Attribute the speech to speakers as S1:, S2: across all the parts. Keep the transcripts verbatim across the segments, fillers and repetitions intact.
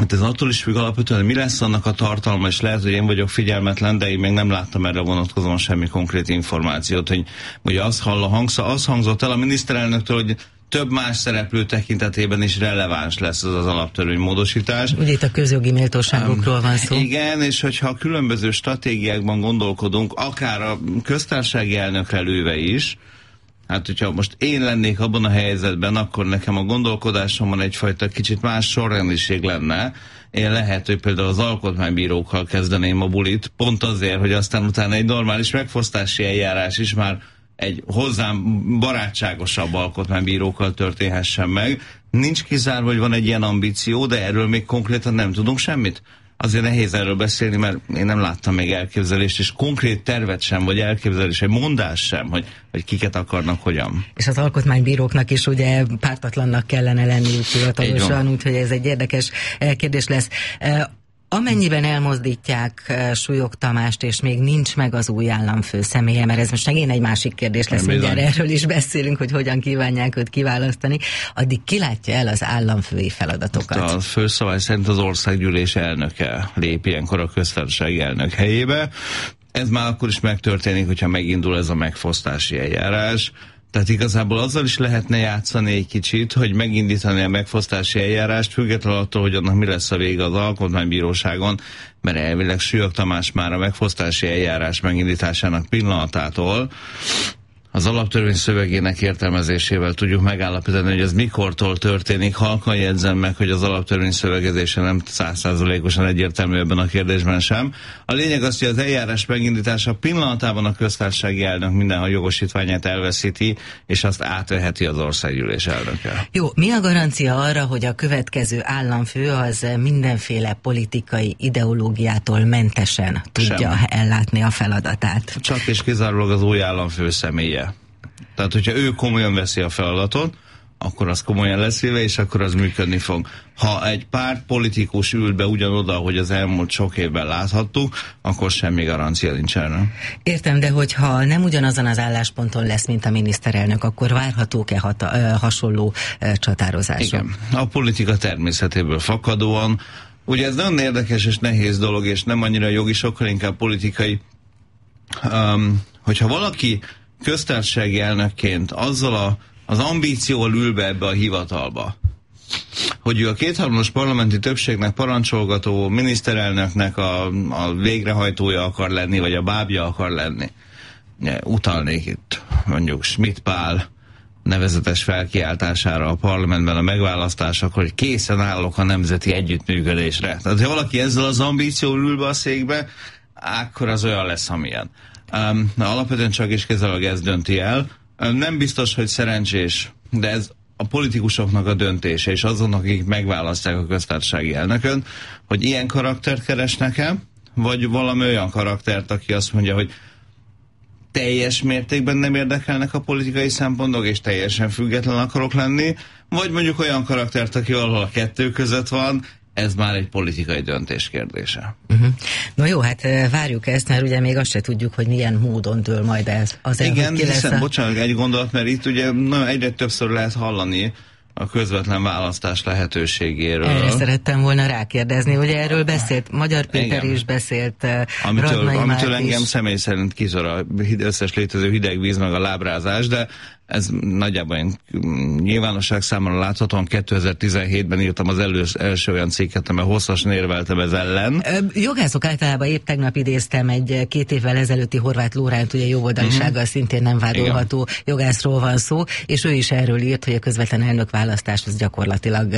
S1: Hát ez attól is függ alapvetően, mi lesz annak a tartalma, és lehet, hogy én vagyok figyelmetlen, de én még nem láttam erre vonatkozóan semmi konkrét információt, hogy ugye az, hall a hangszó, az hangzott el a miniszterelnöktől, hogy több más szereplő tekintetében is releváns lesz az az alaptörvénymódosítás.
S2: Ugye itt a közjogi méltóságokról um, van szó.
S1: Igen, és hogyha a különböző stratégiákban gondolkodunk, akár a köztársasági elnökre lőve is, hát hogyha most én lennék abban a helyzetben, akkor nekem a gondolkodásomban egyfajta kicsit más sorrendiség lenne. Én lehet, hogy például az alkotmánybírókkal kezdeném a bulit, pont azért, hogy aztán utána egy normális megfosztási eljárás is már egy hozzám barátságosabb alkotmánybírókkal történhessen meg. Nincs kizárva, hogy van egy ilyen ambíció, de erről még konkrétan nem tudunk semmit. Azért nehéz erről beszélni, mert én nem láttam még elképzelést, és konkrét tervet sem, vagy elképzelés, egy mondás sem, hogy, hogy kiket akarnak, hogyan.
S2: És az alkotmánybíróknak is ugye pártatlannak kellene lenniük hivatalosan, úgyhogy ez egy érdekes kérdés lesz. Amennyiben elmozdítják Súlyog Tamást, és még nincs meg az új államfő személye, mert ez most megint egy másik kérdés lesz, mindjárt erről is beszélünk, hogy hogyan kívánják őt kiválasztani, addig ki látja el az államfői feladatokat?
S1: A főszabály szerint az országgyűlés elnöke lép ilyenkor a köztársasági elnök helyébe. Ez már akkor is megtörténik, hogyha megindul ez a megfosztási eljárás. Tehát igazából azzal is lehetne játszani egy kicsit, hogy megindítani a megfosztási eljárást, függetlenül attól, hogy annak mi lesz a vége az alkotmánybíróságon, mert elvileg Súlyog Tamás már a megfosztási eljárás megindításának pillanatától az alaptörvény szövegének értelmezésével tudjuk megállapítani, hogy ez mikortól történik. Halkan jegyzem meg, hogy az alaptörvény szövegezése nem száz százalékosan egyértelmű ebben a kérdésben sem. A lényeg az, hogy az eljárás megindítása pillanatában a köztársasági elnök minden jogosítványát elveszíti, és azt átveheti az országgyűlés elnöke.
S2: Jó, mi a garancia arra, hogy a következő államfő az mindenféle politikai ideológiától mentesen tudja sem ellátni a feladatát?
S1: Csak és kizárólag az új államfő személye. Tehát, hogyha ő komolyan veszi a feladatot, akkor az komolyan lesz véve, és akkor az működni fog. Ha egy párt politikus ül be ugyanoda, hogy az elmúlt sok évben láthattuk, akkor semmi garancia nincs erre.
S2: Értem, de hogyha nem ugyanazon az állásponton lesz, mint a miniszterelnök, akkor várhatók-e hata, ö, hasonló ö, csatározások?
S1: Igen, a politika természetéből fakadóan. Ugye ez nagyon érdekes és nehéz dolog, és nem annyira jogi, sokkal inkább politikai. Um, hogyha valaki köztársasági elnökként azzal a, az ambícióval ül be ebbe a hivatalba, hogy ő a kétharmados parlamenti többségnek parancsolgató miniszterelnöknek a, a végrehajtója akar lenni, vagy a bábja akar lenni. Ja, utalnék itt mondjuk Schmidt Pál nevezetes felkiáltására a parlamentben a megválasztásakor, hogy készen állok a nemzeti együttműködésre. Tehát ha valaki ezzel az ambícióval ül be a székbe, akkor az olyan lesz, amilyen. Um, alapvetően csak és kizárólag ez dönti el. Um, nem biztos, hogy szerencsés, de ez a politikusoknak a döntése, és azonnak, akik megválasztják a köztársasági elnökön, hogy ilyen karaktert keresnek-e, vagy valami olyan karaktert, aki azt mondja, hogy teljes mértékben nem érdekelnek a politikai szempontok, és teljesen független akarok lenni, vagy mondjuk olyan karaktert, aki valahol a kettő között van. Ez már egy politikai döntés kérdése. Uh-huh.
S2: No jó, hát várjuk ezt, mert ugye még azt se tudjuk, hogy milyen módon dől majd ez az el,
S1: igen, hiszen,
S2: a...
S1: bocsánat, egy gondolat, mert itt ugye na, egyre többször lehet hallani a közvetlen választás lehetőségéről.
S2: Erre szerettem volna rákérdezni, ugye erről beszélt, Magyar Péter
S1: igen.
S2: is beszélt,
S1: amitől,
S2: Radnai
S1: amitől
S2: Márk
S1: engem
S2: is.
S1: Személy szerint kizor a összes létező hideg víz meg a lábrázás, de ez nagyjából én nyilvánosság számára láthatóan kétezer-tizenhétben írtam az elő, első olyan cikket, amely hosszasan érveltem ez ellen.
S2: Ö, jogászok általában épp tegnap idéztem egy két évvel ezelőtti Horváth Lóránt, ugye jogоldalisággal uh-huh. szintén nem vádolható igen. jogászról van szó, és ő is erről írt, hogy a közvetlen elnökválasztás az gyakorlatilag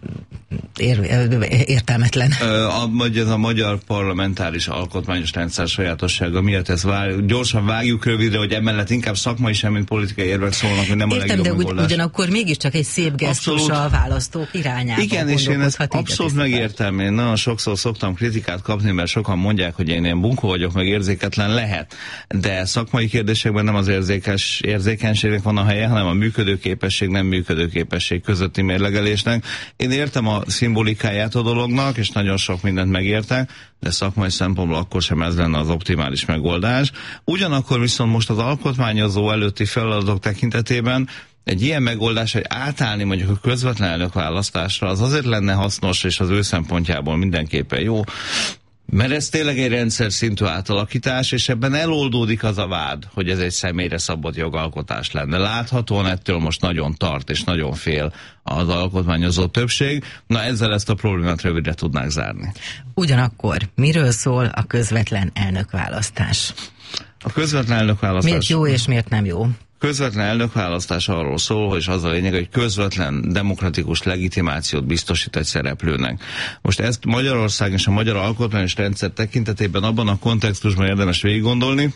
S2: ér, értelmetlen.
S1: A, ez a magyar parlamentáris alkotmányos rendszer sajátossága miatt ezt vár, gyorsan vágjuk rövidre, hogy emellett inkább szakmai sem, mint politikai érvek szólnak, hogy nem
S2: értem,
S1: a legjobb megoldás.
S2: De ugyanakkor mégiscsak egy szép gesztus a választók irányába.
S1: Igen, és én ezt abszolút megértem. Én nagyon sokszor szoktam kritikát kapni, mert sokan mondják, hogy én ilyen bunkó vagyok, meg érzéketlen lehet. De szakmai kérdésekben nem az érzékes, érzékenységnek van a helye, hanem a működőképesség, nem működőképesség közötti mérlegelésnek. Én értem a szimbolikáját a dolognak, és nagyon sok mindent megértek, de szakmai szempontból akkor sem ez lenne az optimális megoldás. Ugyanakkor viszont most az alkotmányozó előtti feladatok tekintetében egy ilyen megoldás, hogy átállni mondjuk a közvetlen elnökválasztásra, az azért lenne hasznos, és az ő szempontjából mindenképpen jó, mert ez tényleg egy rendszer szintű átalakítás, és ebben eloldódik az a vád, hogy ez egy személyre szabott jogalkotás lenne. Láthatóan ettől most nagyon tart, és nagyon fél az alkotmányozó többség. Na, ezzel ezt a problémát rövidre tudnák zárni.
S2: Ugyanakkor miről szól a közvetlen elnökválasztás?
S1: A közvetlen elnökválasztás...
S2: Miért jó és miért nem jó?
S1: Közvetlen elnökválasztás arról szól, hogy az a lényeg, hogy közvetlen demokratikus legitimációt biztosít egy szereplőnek. Most ezt Magyarország és a magyar alkotmányos rendszer tekintetében abban a kontextusban érdemes végig gondolni.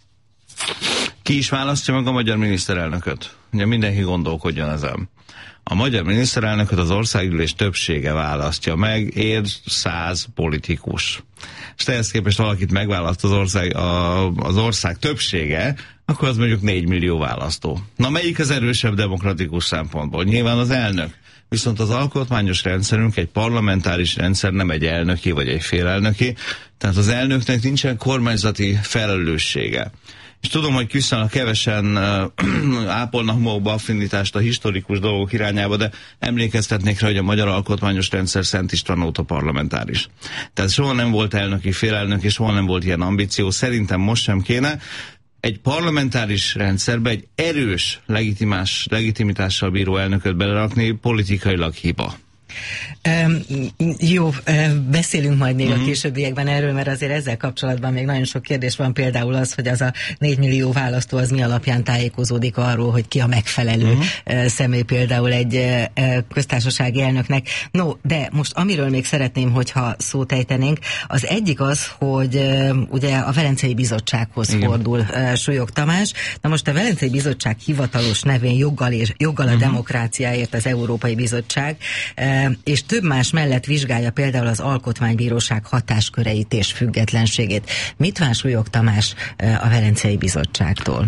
S1: Ki is választja meg a magyar miniszterelnököt? Ugye mindenki gondolkodjon ezen. A magyar miniszterelnököt az országgyűlés többsége választja meg, ér száz politikus. És ehhez képest valakit megválaszt az ország, a, az ország többsége, akkor az mondjuk négy millió választó. Na, melyik az erősebb demokratikus szempontból? Nyilván az elnök. Viszont az alkotmányos rendszerünk egy parlamentáris rendszer, nem egy elnöki vagy egy félelnöki, tehát az elnöknek nincsen kormányzati felelőssége. És tudom, hogy viszonylag kevesen uh, ápolnak magukba affinitást a historikus dolgok irányába, de emlékeztetnék rá, hogy a magyar alkotmányos rendszer Szent István óta parlamentáris. Tehát soha nem volt elnöki, félelnök, és soha nem volt ilyen ambíció. Szerintem most sem kéne. Egy parlamentáris rendszerbe egy erős legitimás, legitimitással bíró elnököt belerakni politikailag hiba.
S2: Um, jó, um, beszélünk majd még uh-huh. a későbbiekben erről, mert azért ezzel kapcsolatban még nagyon sok kérdés van, például az, hogy az a négy millió választó az mi alapján tájékozódik arról, hogy ki a megfelelő uh-huh. uh, személy például egy uh, köztársasági elnöknek. No, de most amiről még szeretném, hogyha szót ejtenénk, az egyik az, hogy uh, ugye a Velencei Bizottsághoz Igen. fordul uh, Súlyog Tamás. Na most a Velencei Bizottság hivatalos nevén joggal, és, joggal uh-huh. a demokráciáért az Európai Bizottság, uh, és több más mellett vizsgálja például az Alkotmánybíróság hatásköreit és függetlenségét. Mit vár Súlyog Tamás a Velencei Bizottságtól?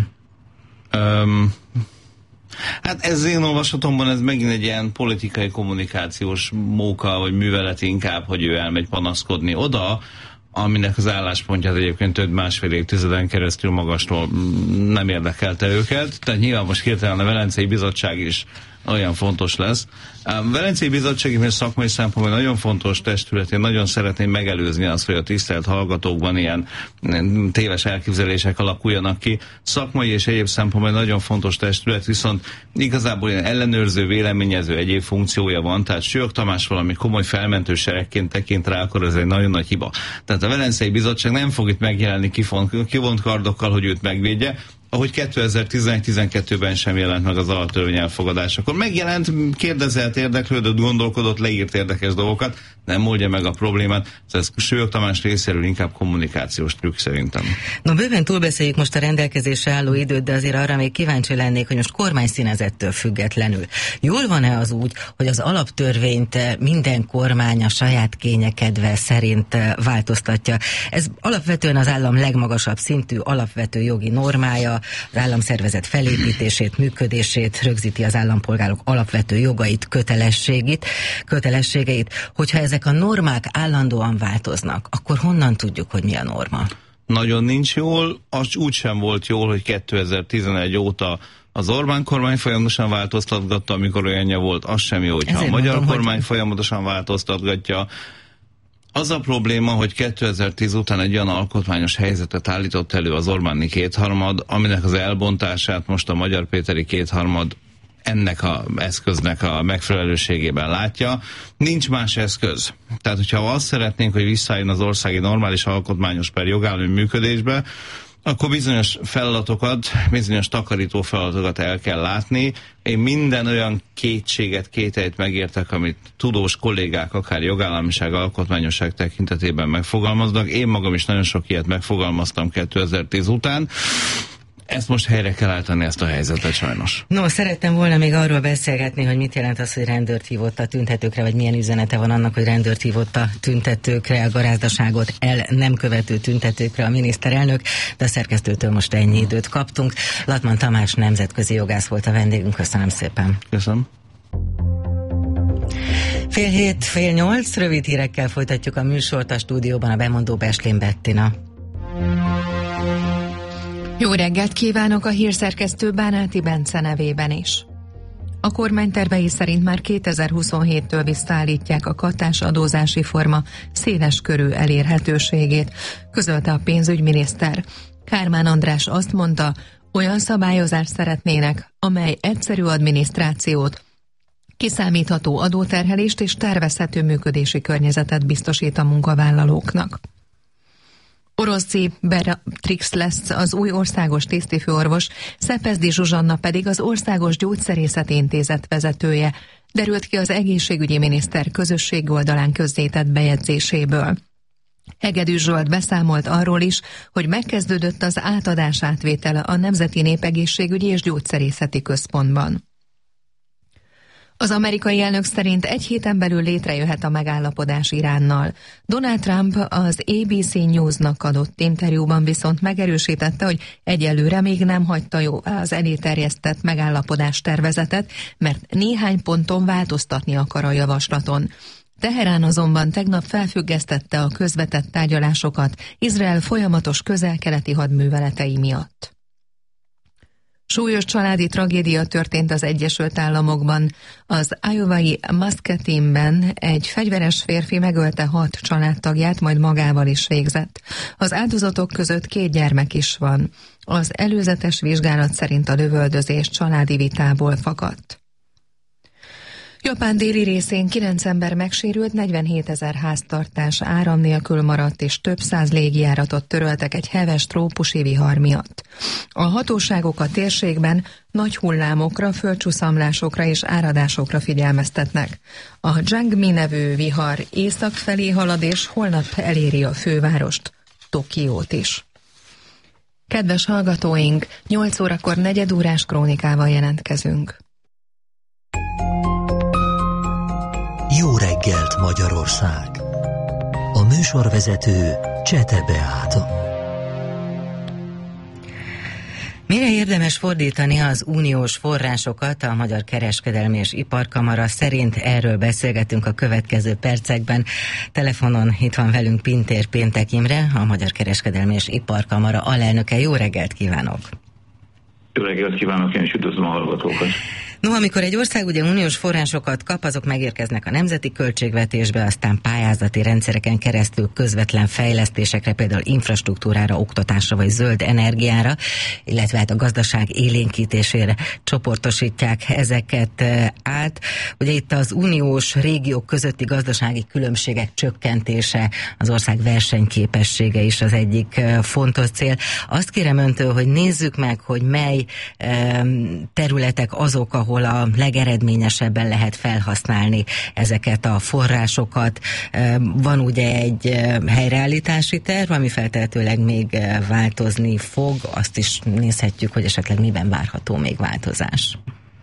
S1: Um, hát ez én olvasatomban ez megint egy ilyen politikai kommunikációs móka, vagy művelet inkább, hogy ő elmegy panaszkodni oda, aminek az álláspontját egyébként több másfél évtizeden keresztül magasról nem érdekelte őket. Tehát nyilván most hirtelen a Velencei Bizottság is olyan fontos lesz. A Velencei Bizottság és szakmai szempontból nagyon fontos testület, én nagyon szeretném megelőzni azt, hogy a tisztelt hallgatókban ilyen téves elképzelések alakuljanak ki. Szakmai és egyéb szempontból nagyon fontos testület, viszont igazából ilyen ellenőrző, véleményező egyéb funkciója van, tehát Súlyog Tamás valami komoly felmentő seregként tekint rá, akkor ez egy nagyon nagy hiba. Tehát a Velencei Bizottság nem fog itt megjelenni kivont, kivont kardokkal, hogy őt megvédje, ahogy kétezer-tizenegy-tizenkettőben sem jelent meg az alaptörvény elfogadás. Akkor megjelent, kérdezett, érdeklődött, gondolkodott, leírt érdekes dolgokat, nem oldja meg a problémát. Ez Súlyog Tamás részéről inkább kommunikációs trükk szerintem.
S2: No, bőven túlbeszéljük most a rendelkezésre álló időt, de azért arra még kíváncsi lennék, hogy most kormányszínezettől függetlenül. Jól van-e az úgy, hogy az alaptörvényt minden kormány a saját kényekedve szerint változtatja? Ez alapvetően az állam legmagasabb szintű alapvető jogi normája, az államszervezet felépítését, működését, rögzíti az állampolgárok alapvető jogait, kötelességét, kötelességeit. Hogyha ezek a normák állandóan változnak, akkor honnan tudjuk, hogy mi a norma?
S1: Nagyon nincs jól, az úgy sem volt jól, hogy kétezer-tizenegy óta az Orbán kormány folyamatosan változtatgatta, amikor olyanja volt, az sem jó, hogyha Ezért a magyar mondom, kormány hogy... folyamatosan változtatgatja. Az a probléma, hogy kétezer-tíz után egy olyan alkotmányos helyzetet állított elő az Orbáni kétharmad, aminek az elbontását most a Magyar Péteri kétharmad ennek az eszköznek a megfelelőségében látja. Nincs más eszköz. Tehát, hogyha azt szeretnénk, hogy visszajön az országi normális alkotmányos per jogállami működésbe, akkor bizonyos feladatokat, bizonyos takarító feladatokat el kell látni. Én minden olyan kétséget, kételyt megértek, amit tudós kollégák, akár jogállamiság, alkotmányosság tekintetében megfogalmaznak. Én magam is nagyon sok ilyet megfogalmaztam kétezer-tíz után. Ezt most helyre kell állítani, ezt a helyzetet sajnos.
S2: No, szerettem volna még arról beszélgetni, hogy mit jelent az, hogy rendőrt hívott a tüntetőkre, vagy milyen üzenete van annak, hogy rendőrt hívott a tüntetőkre, a garázdaságot el nem követő tüntetőkre a miniszterelnök, de a szerkesztőtől most ennyi időt kaptunk. Latman Tamás nemzetközi jogász volt a vendégünk, köszönöm szépen.
S1: Köszönöm.
S2: Fél hét, fél nyolc, rövid hírekkel folytatjuk a műsort, a stúdióban a bemondó Beslén Bettina.
S3: Jó reggelt kívánok a hírszerkesztő Bánáti Bence nevében is. A kormány tervei szerint már kétezer-huszonhéttől visszaállítják a kattás adózási forma széles körű elérhetőségét, közölte a pénzügyminiszter. Kármán András azt mondta, olyan szabályozást szeretnének, amely egyszerű adminisztrációt, kiszámítható adóterhelést és tervezhető működési környezetet biztosít a munkavállalóknak. Oroszi Beatrix lesz az új országos tisztifőorvos, Szepezdi Zsuzsanna pedig az Országos Gyógyszerészeti Intézet vezetője, derült ki az egészségügyi miniszter közösségi oldalán közzétett bejegyzéséből. Hegedűs Zsolt beszámolt arról is, hogy megkezdődött az átadás átvétele a Nemzeti Népegészségügyi és Gyógyszerészeti Központban. Az amerikai elnök szerint egy héten belül létrejöhet a megállapodás Iránnal. Donald Trump az á bé cé Newsnak adott interjúban viszont megerősítette, hogy egyelőre még nem hagyta jó az elé terjesztett megállapodás tervezetet, mert néhány ponton változtatni akar a javaslaton. Teherán azonban tegnap felfüggesztette a közvetett tárgyalásokat Izrael folyamatos közel-keleti hadműveletei miatt. Súlyos családi tragédia történt az Egyesült Államokban. Az iowai Muscatine-ben egy fegyveres férfi megölte hat családtagját, majd magával is végzett. Az áldozatok között két gyermek is van. Az előzetes vizsgálat szerint a lövöldözés családi vitából fakadt. Japán déli részén kilenc ember megsérült, negyvenhétezer háztartás áram nélkül maradt, és több száz légijáratot töröltek egy heves trópusi vihar miatt. A hatóságok a térségben nagy hullámokra, földcsúszamlásokra és áradásokra figyelmeztetnek. A Jangmi nevű vihar észak felé halad, és holnap eléri a fővárost, Tokiót is. Kedves hallgatóink, nyolc órakor negyedórás krónikával jelentkezünk.
S4: Jó reggelt, Magyarország! A műsorvezető Csete Beáta.
S2: Mire érdemes fordítani az uniós forrásokat? A Magyar Kereskedelmi és Iparkamara szerint erről beszélgetünk a következő percekben. Telefonon itt van velünk Pintér Péntek Imre, a Magyar Kereskedelmi és Iparkamara alelnöke. Jó reggelt kívánok!
S5: Jó reggelt kívánok, én is üdvözlöm a hallgatókat!
S2: No, amikor egy ország ugye uniós forrásokat kap, azok megérkeznek a nemzeti költségvetésbe, aztán pályázati rendszereken keresztül közvetlen fejlesztésekre, például infrastruktúrára, oktatásra vagy zöld energiára, illetve hát a gazdaság élénkítésére csoportosítják ezeket át. Ugye itt az uniós régiók közötti gazdasági különbségek csökkentése, az ország versenyképessége is az egyik fontos cél. Azt kérem öntől, hogy nézzük meg, hogy mely területek azok, ahol a legeredményesebben lehet felhasználni ezeket a forrásokat. Van ugye egy helyreállítási terv, ami feltehetőleg még változni fog, azt is nézhetjük, hogy esetleg miben várható még változás.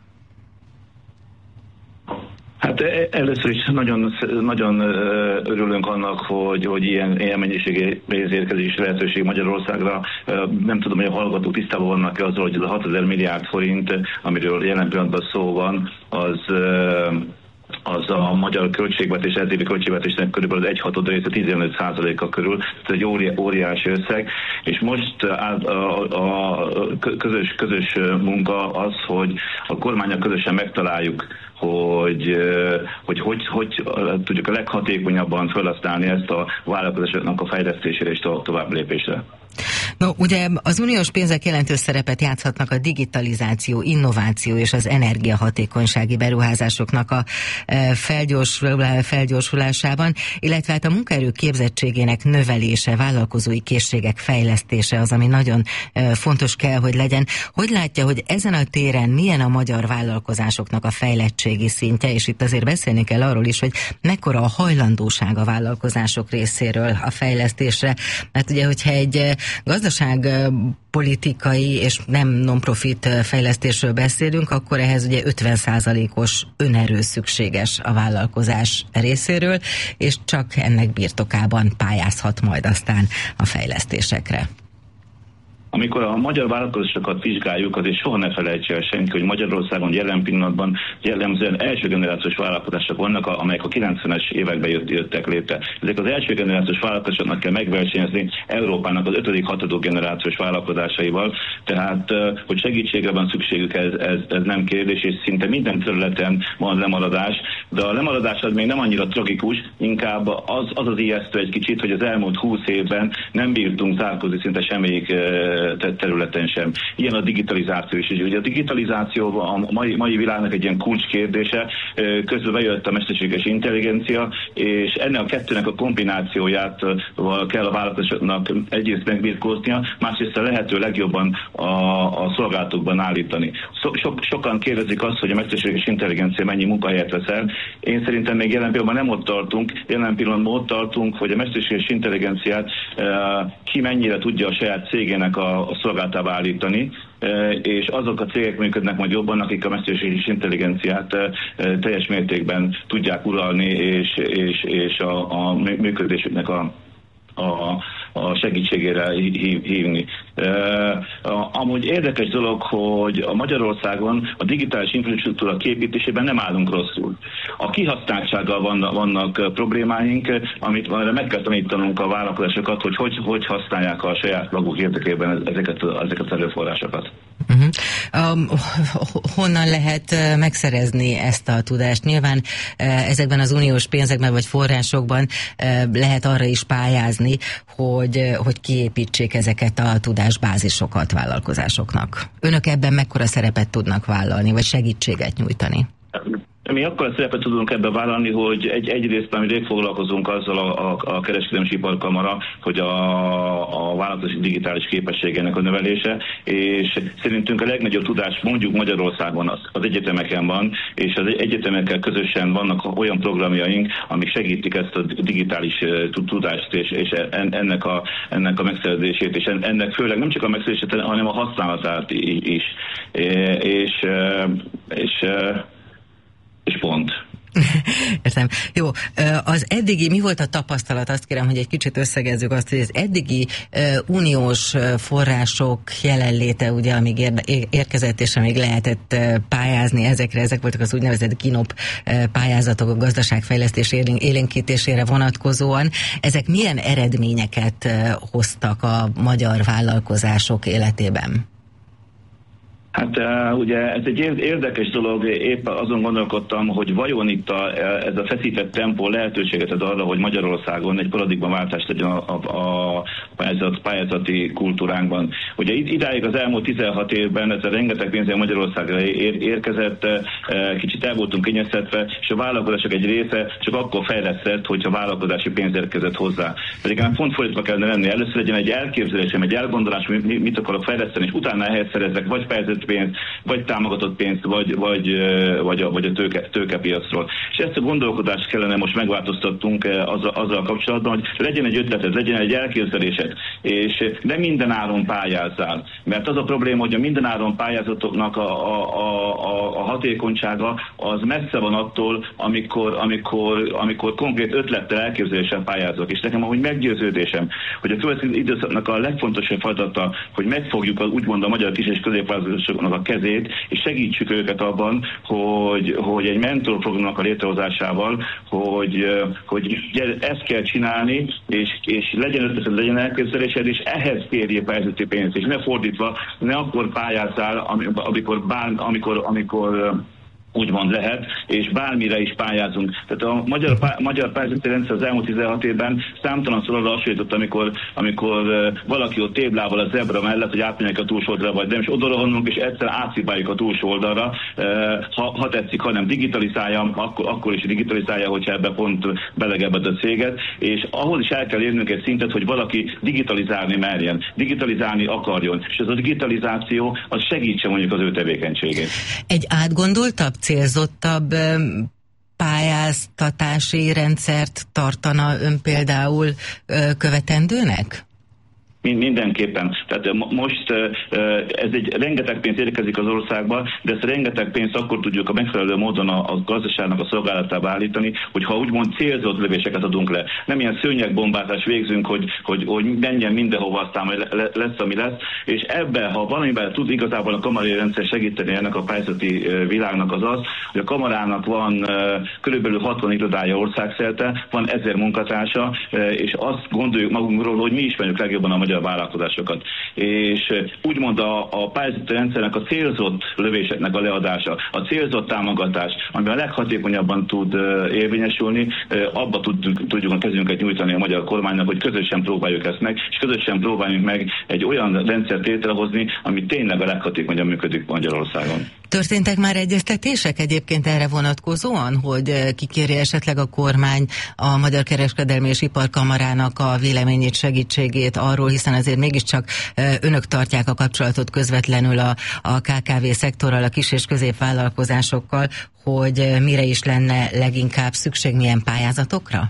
S5: Hát először is nagyon, nagyon örülünk annak, hogy, hogy ilyen, ilyen mennyiségi pénzérkezési lehetőség Magyarországra. Nem tudom, hogy a hallgatók tisztában vannak-e azzal, hogy ez a hatezer milliárd forint, amiről jelen pillanatban szó van, az... az a magyar költségvetés, ez évi költségvetésnek körülbelül egy hatod része, tizenöt százaléka körül, ez egy óri, óriási összeg, és most a, a, a közös, közös munka az, hogy a kormánnyal közösen megtaláljuk, hogy hogy, hogy hogy tudjuk a leghatékonyabban felhasználni ezt a vállalkozásoknak a fejlesztésére és a tovább lépésre.
S2: No, ugye az uniós pénzek jelentős szerepet játszhatnak a digitalizáció, innováció és az energiahatékonysági beruházásoknak a felgyorsulásában, illetve hát a munkaerő képzettségének növelése, vállalkozói készségek fejlesztése az, ami nagyon fontos kell, hogy legyen. Hogy látja, hogy ezen a téren milyen a magyar vállalkozásoknak a fejlettségi szintje, és itt azért beszélni kell arról is, hogy mekkora a hajlandóság a vállalkozások részéről a fejlesztésre, mert ugye, hogyha egy gazdaságpolitikai és nem non-profit fejlesztésről beszélünk, akkor ehhez ugye ötven százalékos önerő szükséges a vállalkozás részéről, és csak ennek birtokában pályázhat majd aztán a fejlesztésekre.
S5: Amikor a magyar vállalkozásokat vizsgáljuk, azért soha ne felejtse el senki, hogy Magyarországon jelen pillanatban jellemzően első generációs vállalkozások vannak, amelyek a kilencvenes években jött, jöttek létre. Ezek az első generációs vállalkozásoknak kell megversenyezni Európának az ötödik, hatodik generációs vállalkozásaival, tehát hogy segítségre van szükségük, ez, ez, ez nem kérdés, és szinte minden területen van lemaradás, de a lemaradás az még nem annyira tragikus, inkább az az, az ijesztő egy kicsit, hogy az elmúlt húsz évben nem bírtunk zárkózni szinte semmelyik területen sem. Ilyen a digitalizáció is. Ugye a digitalizáció a mai, mai világnak egy ilyen kulcskérdése, közben bejött a mesterséges intelligencia, és ennek a kettőnek a kombinációját kell a vállalkozásoknak egyrészt megbirkóznia, másrészt a lehető legjobban a, a szolgálatokban állítani. So, so, sokan kérdezik azt, hogy a mesterséges intelligencia mennyi munkahelyet vesz el. Én szerintem még jelen pillanatban nem ott tartunk, jelen pillanatban ott tartunk, hogy a mesterséges intelligenciát ki mennyire tudja a saját cégének a, a szolgálatába állítani, és azok a cégek működnek majd jobban, akik a mesterséges intelligenciát teljes mértékben tudják uralni, és, és, és a, a működésüknek a A, a segítségére hív, hívni. Uh, amúgy érdekes dolog, hogy a Magyarországon a digitális infrastruktúra képítésében nem állunk rosszul. A kihasználtsággal vannak, vannak problémáink, amit meg kell tanítanunk a vállalkozásokat, hogy hogy, hogy használják a saját maguk érdekében ezeket, ezeket az előforrásokat.
S2: Uh-huh. Um, honnan lehet megszerezni ezt a tudást? Nyilván ezekben az uniós pénzekben vagy forrásokban lehet arra is pályázni, hogy, hogy kiépítsék ezeket a tudásbázisokat vállalkozásoknak. Önök ebben mekkora szerepet tudnak vállalni, vagy segítséget nyújtani?
S5: Mi akkor a szerepet tudunk ebben vállalni, hogy egy, egyrészt már rég foglalkozunk azzal a, a, a kereskedelmi iparkamara, hogy a, a vállalkozási digitális képességének a növelése, és szerintünk a legnagyobb tudás mondjuk Magyarországon az, az egyetemeken van, és az egyetemekkel közösen vannak olyan programjaink, amik segítik ezt a digitális tudást, és, és ennek, a, ennek a megszerzését, és ennek főleg nem csak a megszerzését, hanem a használatát is. És, és és pont.
S2: Értem. Jó, az eddigi, mi volt a tapasztalat? Azt kérem, hogy egy kicsit összegezzük azt, hogy az eddigi uh, uniós források jelenléte, ugye, amíg ér, érkezett, és amíg lehetett uh, pályázni ezekre, ezek voltak az úgynevezett kinop uh, pályázatok a gazdaságfejlesztés élénkítésére vonatkozóan. Ezek milyen eredményeket uh, hoztak a magyar vállalkozások életében?
S5: Hát ugye ez egy érdekes dolog, épp azon gondolkodtam, hogy vajon itt a, ez a feszített tempó lehetőséget ad arra, hogy Magyarországon egy paradigmaváltás legyen a, a, a pályázat, pályázati kultúránkban. Ugye idáig az elmúlt tizenhat évben ez a rengeteg pénz Magyarországra ér, érkezett, kicsit el voltunk kényeztetve, és a vállalkozások egy része csak akkor fejlesztett, hogyha vállalkozási pénz érkezett hozzá. Pedig már pont fordítva kellene lenni. Először legyen egy elképzelésem, egy elgondolás, mit akarok fejleszteni, és utána ehhez szerezek vagy fejlesztett pénzt, vagy támogatott pénzt, vagy, vagy, vagy a, vagy a tőke, tőkepiacról. És ezt a gondolkodást kellene most megváltoztatnunk azzal, azzal kapcsolatban, hogy legyen egy ötleted, legyen egy elképzelésed, és nem minden áron pályázzál. Mert az a probléma, hogy a minden áron pályázatoknak a, a, a, a hatékonysága az messze van attól, amikor, amikor, amikor konkrét ötlettel, elképzeléssel pályázok. És nekem ahogy meggyőződésem, hogy a következő időszaknak a legfontosabb feladata, hogy megfogjuk az, úgymond a magyar kis és középvállalkozásoknak a kezét, és segítsük őket abban, hogy, hogy egy mentorprogramnak a létrehozásával, hogy, hogy ezt kell csinálni, és, és legyen ötleted, legyen elképzelésed, és ehhez kérjél pályázati pénzt, és ne fordítva, ne akkor pályázzál, amikor, bár, amikor, amikor úgymond lehet, és bármire is pályázunk. Tehát a magyar, pá, magyar pályázati rendszer az elmúlt tizenhat évben számtalanszor arra hasonlított, amikor, amikor valaki ott téblával a zebra mellett, hogy átmenjek a túlsó oldalra, vagy nem, és odarohanunk, és egyszer átszipáljuk a túlsó oldalra, ha, ha tetszik, ha nem digitalizálja, akkor, akkor is digitalizálja, hogyha ebbe pont belegebed a céget, és ahhoz is el kell érnünk egy szintet, hogy valaki digitalizálni merjen, digitalizálni akarjon, és ez a digitalizáció az segítse mondjuk az ő tevékenységét.
S2: Egy átgondoltabb, célzottabb pályáztatási rendszert tartana ön például követendőnek?
S5: Mindenképpen. Tehát most ez egy rengeteg pénz érkezik az országba, de ezt rengeteg pénzt akkor tudjuk a megfelelő módon a, a gazdaságnak a szolgálatába állítani, hogyha úgymond célzott lövéseket adunk le. Nem ilyen szőnyegbombázást végzünk, hogy, hogy, hogy menjen mindenhova, aztán majd lesz, ami lesz. És ebben, ha valamiben tud igazából a kamarai rendszer segíteni ennek a pályázati világnak, az az, hogy a kamarának van körülbelül hatvan irodája országszerte, van ezer munkatársa, és azt gondoljuk magunkról, hogy mi ismerjük legjobban a magyar vállalkozásokat. És úgymond a, a pályázati rendszernek a célzott lövéseknek a leadása, a célzott támogatás, ami a leghatékonyabban tud érvényesülni, abba tud, tudjuk a kezünket nyújtani a magyar kormánynak, hogy közösen próbáljuk ezt meg, és közösen próbáljunk meg egy olyan rendszert létrehozni, ami tényleg a leghatékonyabb működik Magyarországon.
S2: Történtek már egyeztetések egyébként erre vonatkozóan, hogy kikéri esetleg a kormány a Magyar Kereskedelmi és Iparkamarának a véleményét, segítségét arról, hiszen azért mégiscsak önök tartják a kapcsolatot közvetlenül a, a ká ká vé szektorral, a kis- és középvállalkozásokkal, hogy mire is lenne leginkább szükség, milyen pályázatokra?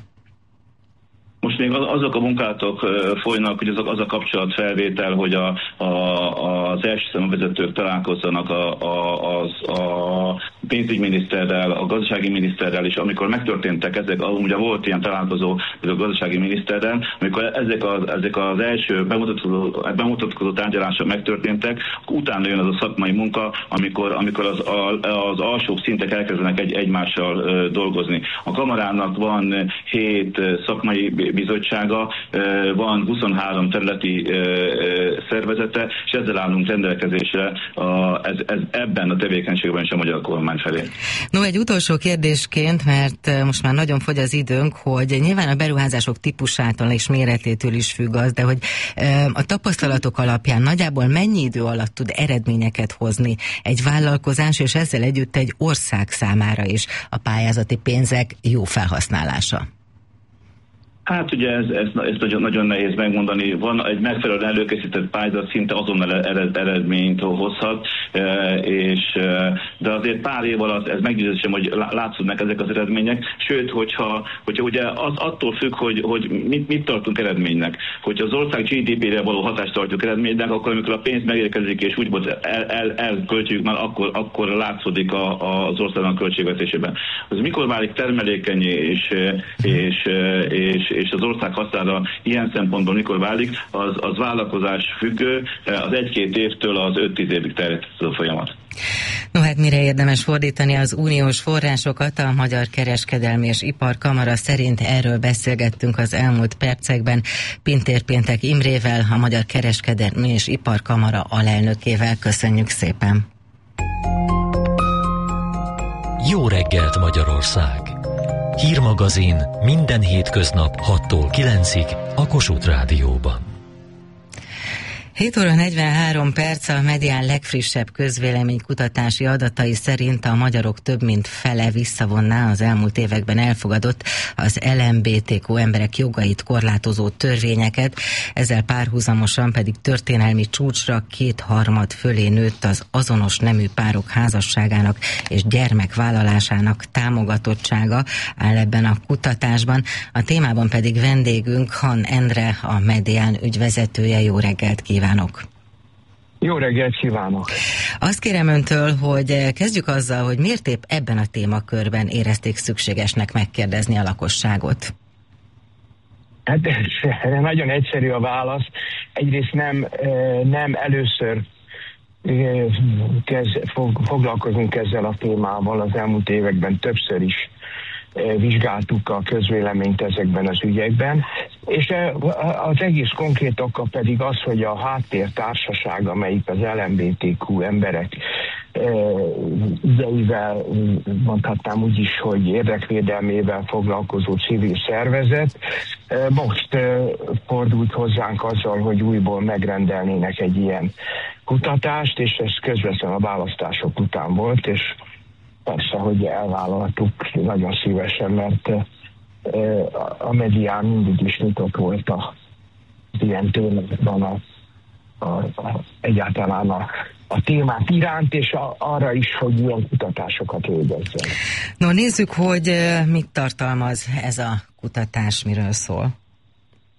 S5: Most még azok a munkálatok folynak, hogy azok, az a kapcsolatfelvétel, hogy a, a, az első számú vezetők találkozzanak a, a, az, a pénzügyminiszterrel, a gazdasági miniszterrel, és amikor megtörténtek ezek, ugye volt ilyen találkozó a gazdasági miniszterrel, amikor ezek az, ezek az első bemutatkozó, bemutatkozó tárgyalások megtörténtek, utána jön az a szakmai munka, amikor, amikor az, a, az alsóbb szintek elkezdenek egy, egymással dolgozni. A kamarának van hét szakmai bizottsága, van huszonhárom területi szervezete, és ezzel állunk rendelkezésre a, ez, ez, ebben a tevékenységben is a magyar kormány felé.
S2: No, egy utolsó kérdésként, mert most már nagyon fogy az időnk, hogy nyilván a beruházások típusától és méretétől is függ az, de hogy a tapasztalatok alapján nagyjából mennyi idő alatt tud eredményeket hozni egy vállalkozás, és ezzel együtt egy ország számára is a pályázati pénzek jó felhasználása?
S5: Hát ugye ez, ez, ez nagyon, nagyon nehéz megmondani. Van egy megfelelően előkészített pályázat, szinte azonnal ered, eredményt hozhat, és, de azért pár év alatt ez meggyőződésem, hogy látszódnak ezek az eredmények. Sőt, hogyha, hogyha ugye az attól függ, hogy, hogy mit, mit tartunk eredménynek. Hogyha az ország gé dé pére való hatást tartjuk eredménynek, akkor amikor a pénz megérkezik és úgymond el, el, elköltjük már, akkor, akkor látszódik a, a, az országnak költségvetésében. Az mikor válik termelékenyé és, és, és és az ország hasznára ilyen szempontból mikor válik, az, az vállalkozás függő, az egy-két évtől az öt-tíz évig terjed a folyamat.
S2: No hát mire érdemes fordítani az uniós forrásokat, a Magyar Kereskedelmi és Iparkamara szerint erről beszélgettünk az elmúlt percekben Pintér Péntek Imrével, a Magyar Kereskedelmi és Iparkamara alelnökével. Köszönjük szépen!
S4: Jó reggelt Magyarország! Hírmagazin minden hétköznap hattól kilencig a Kossuth Rádióban.
S2: hét óra negyvenhárom perc, a Medián legfrissebb közvéleménykutatási adatai szerint a magyarok több mint fele visszavonná az elmúlt években elfogadott az el em bé té kú emberek jogait korlátozó törvényeket, ezzel párhuzamosan pedig történelmi csúcsra kétharmad fölé nőtt az azonos nemű párok házasságának és gyermekvállalásának támogatottsága, áll ebben a kutatásban. A témában pedig vendégünk Han Endre, a Medián ügyvezetője. Jó reggelt kívánok! Kívánok.
S6: Jó reggelt kívánok!
S2: Azt kérem öntől, hogy kezdjük azzal, hogy miért épp ebben a témakörben érezték szükségesnek megkérdezni a lakosságot?
S6: Hát erre nagyon egyszerű a válasz. Egyrészt nem, nem először kez, fog, foglalkozunk ezzel a témával, az elmúlt években többször is vizsgáltuk a közvéleményt ezekben az ügyekben, és az egész konkrét oka pedig az, hogy a háttértársaság, amelyik az el em bé té kú emberek ügyeivel, mondhatnám úgy is, hogy érdekvédelmével foglalkozó civil szervezet, most fordult hozzánk azzal, hogy újból megrendelnének egy ilyen kutatást, és ez közvetlenül a választások után volt, és persze, hogy elvállaltuk nagyon szívesen, mert a Medián mindig is nyitott volt a ilyen témában a, a, a, egyáltalán a, a témák iránt, és a, arra is, hogy ilyen kutatásokat végezzen.
S2: No, nézzük, hogy mit tartalmaz ez a kutatás, miről szól.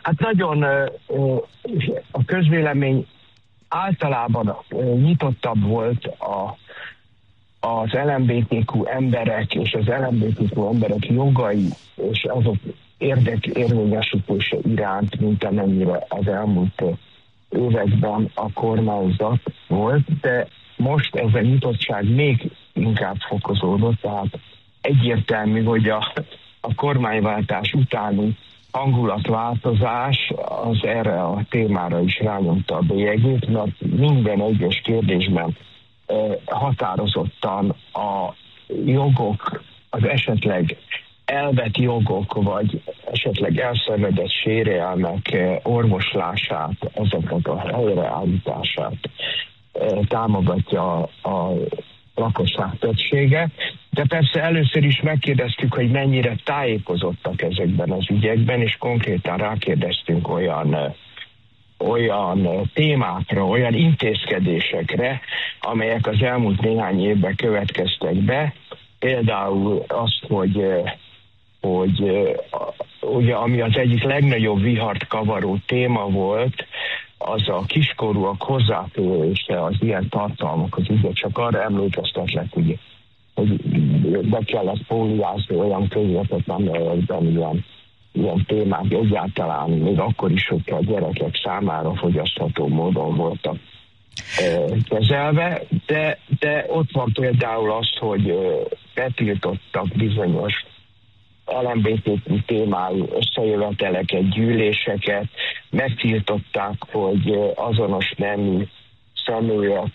S6: Hát nagyon a közvélemény általában nyitottabb volt a, az el em bé té kú emberek és az el em bé té kú emberek jogai és azok érdekérvényesítése iránt, mint amennyire az elmúlt években a kormányzat volt, de most ez a nyitottság még inkább fokozódott, tehát egyértelmű, hogy a, a kormányváltás utáni hangulatváltozás az erre a témára is rányomta a bélyegét, mert minden egyes kérdésben eh, határozottan a jogok, az esetleg elvett jogok, vagy esetleg elszenvedett sérelmek orvoslását, ezeket a helyreállítását támogatja a lakosság többsége. De persze először is megkérdeztük, hogy mennyire tájékozottak ezekben az ügyekben, és konkrétan rákérdeztünk olyan, olyan témákra, olyan intézkedésekre, amelyek az elmúlt néhány évben következtek be. Például azt, hogy hogy ugye, ami az egyik legnagyobb vihart kavaró téma volt, az a kiskorúak hozzáférése az ilyen tartalmakhoz. Ugye csak arra emlékeztetlek, ugye, hogy be kellett póliázni olyan közvetett, amelyekben ilyen, ilyen témák egyáltalán, még akkor is, hogyha a gyerekek számára fogyasztható módon voltak kezelve, de, de ott van például az, hogy betiltottak bizonyos el em bé té kú témájú összejöveteleket, gyűléseket, megtiltották, hogy azonos nemű személyek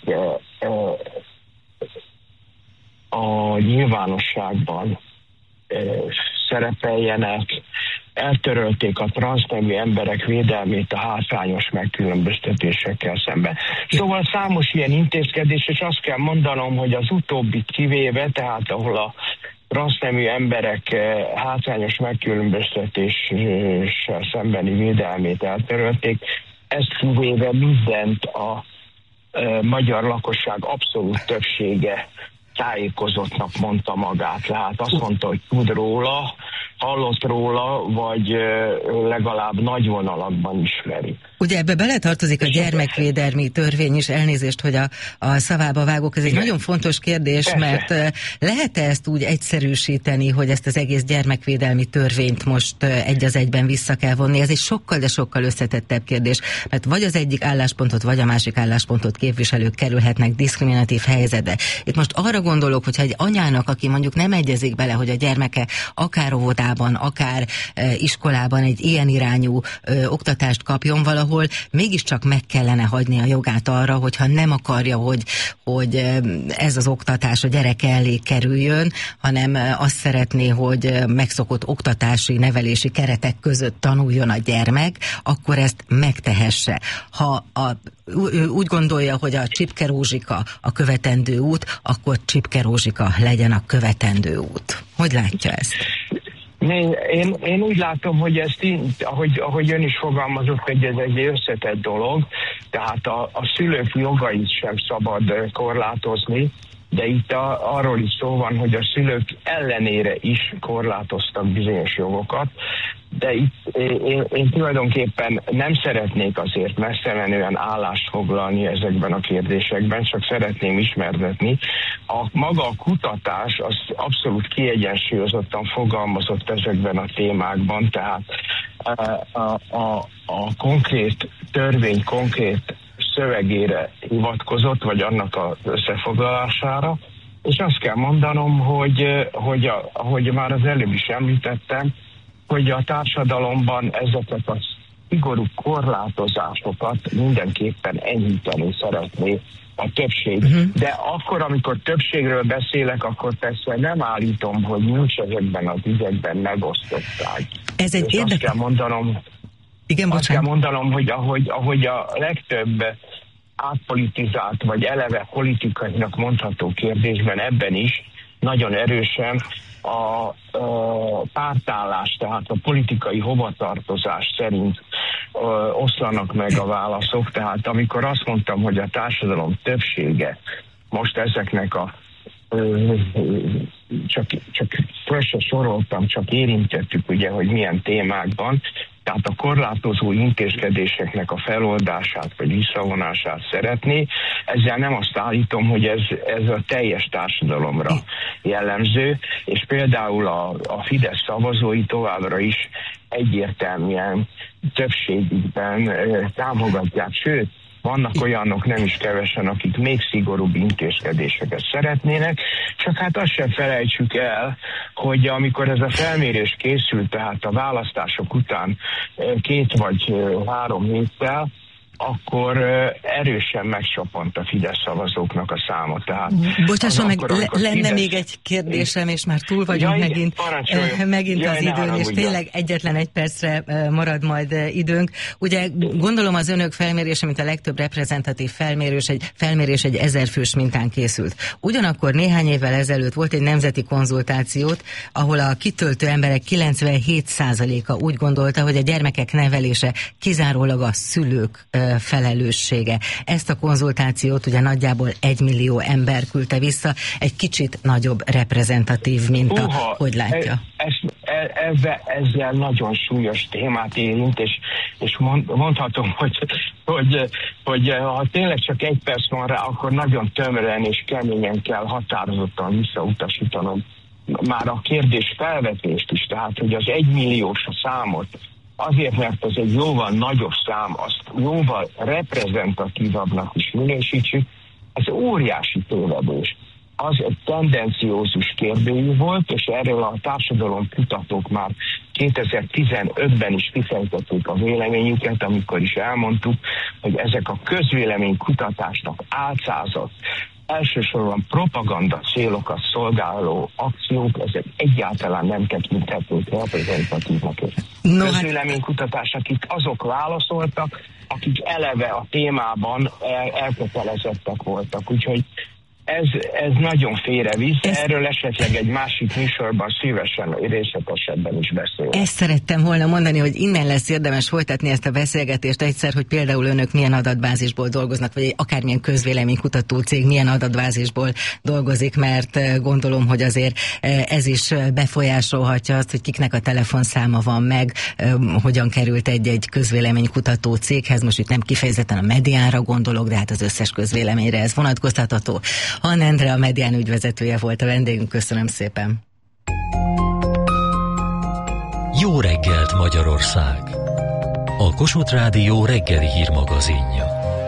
S6: a nyilvánosságban szerepeljenek, eltörölték a transznemű emberek védelmét a hátrányos megkülönböztetésekkel szemben. Szóval számos ilyen intézkedés, és azt kell mondanom, hogy az utóbbit kivéve, tehát ahol a transznemű emberek hátrányos megkülönböztetéssel szembeni védelmét eltörölték, ezt kivéve mindent a e, magyar lakosság abszolút többsége tájékozottnak mondta magát. Tehát azt mondta, hogy tud róla, hallott róla, vagy legalább nagy vonalakban ismeri.
S2: Ugye ebbe beletartozik a gyermekvédelmi törvény is, elnézést, hogy a, a szavába vágok. Ez egy Igen. nagyon fontos kérdés, Persze. mert lehet-e ezt úgy egyszerűsíteni, hogy ezt az egész gyermekvédelmi törvényt most egy az egyben vissza kell vonni? Ez egy sokkal, de sokkal összetettebb kérdés, mert vagy az egyik álláspontot, vagy a másik álláspontot képviselők kerülhetnek diszkriminatív helyzetbe. Itt most arra gondolok, hogyha egy anyának, aki mondjuk nem egyezik bele, hogy a gyermeke akár óvodában, akár e, iskolában egy ilyen irányú e, oktatást kapjon valahol, mégiscsak meg kellene hagyni a jogát arra, hogyha nem akarja, hogy, hogy ez az oktatás a gyereke elé kerüljön, hanem azt szeretné, hogy megszokott oktatási, nevelési keretek között tanuljon a gyermek, akkor ezt megtehesse. Ha a úgy gondolja, hogy a Csipke Rózsika a követendő út, akkor Csipke Rózsika legyen a követendő út. Hogy látja ezt?
S6: Én, én, én úgy látom, hogy ezt, ahogy, ahogy ön is fogalmazott, hogy ez egy összetett dolog, tehát a, a szülők jogait sem szabad korlátozni, de itt a, arról is szó van, hogy a szülők ellenére is korlátoztak bizonyos jogokat, de itt én, én tulajdonképpen nem szeretnék azért messzemenően állást foglalni ezekben a kérdésekben, csak szeretném ismertetni. A maga a kutatás az abszolút kiegyensúlyozottan fogalmazott ezekben a témákban, tehát a, a, a, a konkrét törvény konkrét szövegére hivatkozott, vagy annak az összefoglalására, és azt kell mondanom, hogy, hogy a, ahogy már az előbb is említettem, hogy a társadalomban ezeket a szigorú korlátozásokat mindenképpen enyhíteni szeretné a többség. Uh-huh. De akkor, amikor többségről beszélek, akkor persze nem állítom, hogy nincs ezekben az ügyekben megosztottság.
S2: Ez egy
S6: és
S2: érdekes...
S6: azt kell mondanom,
S2: Igen,
S6: azt kell mondanom, hogy ahogy, ahogy a legtöbb átpolitizált, vagy eleve politikainak mondható kérdésben ebben is nagyon erősen a, a pártállás, tehát a politikai hovatartozás szerint ö, oszlanak meg a válaszok. Tehát amikor azt mondtam, hogy a társadalom többsége most ezeknek a ö, csak, csak föl se soroltam, csak érintettük ugye, hogy milyen témákban. tehát a korlátozó intézkedéseknek a feloldását vagy visszavonását szeretné. Ezzel nem azt állítom, hogy ez, ez a teljes társadalomra jellemző, és például a, a Fidesz szavazói továbbra is egyértelműen többségükben e, támogatják, sőt, vannak olyanok nem is kevesen, akik még szigorúbb intézkedéseket szeretnének, csak hát azt sem felejtsük el, hogy amikor ez a felmérés készült, tehát a választások után két vagy három héttel, akkor erősen megcsapant a Fidesz szavazóknak a száma. Tehát
S2: Bocsásson meg,
S6: akkor,
S2: le, lenne
S6: Fidesz...
S2: még egy kérdésem, és már túl vagyunk
S6: Jaj,
S2: megint, eh, megint
S6: Jaj,
S2: az időn, és tényleg egyetlen egy percre eh, marad majd eh, időnk. Ugye gondolom az önök felmérése, mint a legtöbb reprezentatív felmérés, egy felmérés egy ezerfős mintán készült. Ugyanakkor néhány évvel ezelőtt volt egy nemzeti konzultációt, ahol a kitöltő emberek kilencvenhét százaléka úgy gondolta, hogy a gyermekek nevelése kizárólag a szülők eh, felelőssége. Ezt a konzultációt ugye nagyjából egy millió ember küldte vissza, egy kicsit nagyobb reprezentatív minta.
S6: Uha,
S2: hogy látja?
S6: Ez, ez, ezzel, ezzel nagyon súlyos témát érint, és, és mondhatom, hogy, hogy, hogy ha tényleg csak egy perc van rá, akkor nagyon tömören és keményen kell határozottan visszautasítanom már a kérdés felvetést is, tehát hogy az egymilliós számot azért, mert ez egy jóval nagyobb szám, azt jóval reprezentatívabbnak is minősítsük, ez óriási tévedés. Az egy tendenciózus kérdőjű volt, és erről a társadalom kutatók már kétezer-tizenötben is kifejtették a véleményüket, amikor is elmondtuk, hogy ezek a közvéleménykutatásnak álcázott, elsősorban propaganda célokat szolgáló akciók, ezek egyáltalán nem tekinthetők reprezentatívnak. No, közvéleménykutatás, akik azok válaszoltak, akik eleve a témában el, elkötelezettek voltak. Úgyhogy ez, ez nagyon félrevisz, erről esetleg egy másik műsorban szívesen, részletesebben is beszélünk.
S2: Ezt szerettem volna mondani, hogy innen lesz érdemes folytatni ezt a beszélgetést egyszer, hogy például önök milyen adatbázisból dolgoznak, vagy akármilyen közvéleménykutató cég milyen adatbázisból dolgozik, mert gondolom, hogy azért ez is befolyásolhatja azt, hogy kiknek a telefonszáma van meg, hogyan került egy-egy közvéleménykutató céghez. Most itt nem kifejezetten a Mediánra gondolok, de hát az összes közvéleményre ez vonatkoztatható. Han Endre, a Medián ügyvezetője volt a vendégünk. Köszönöm szépen.
S4: Jó reggelt, Magyarország! A Kossuth Rádió reggeli hírmagazinja.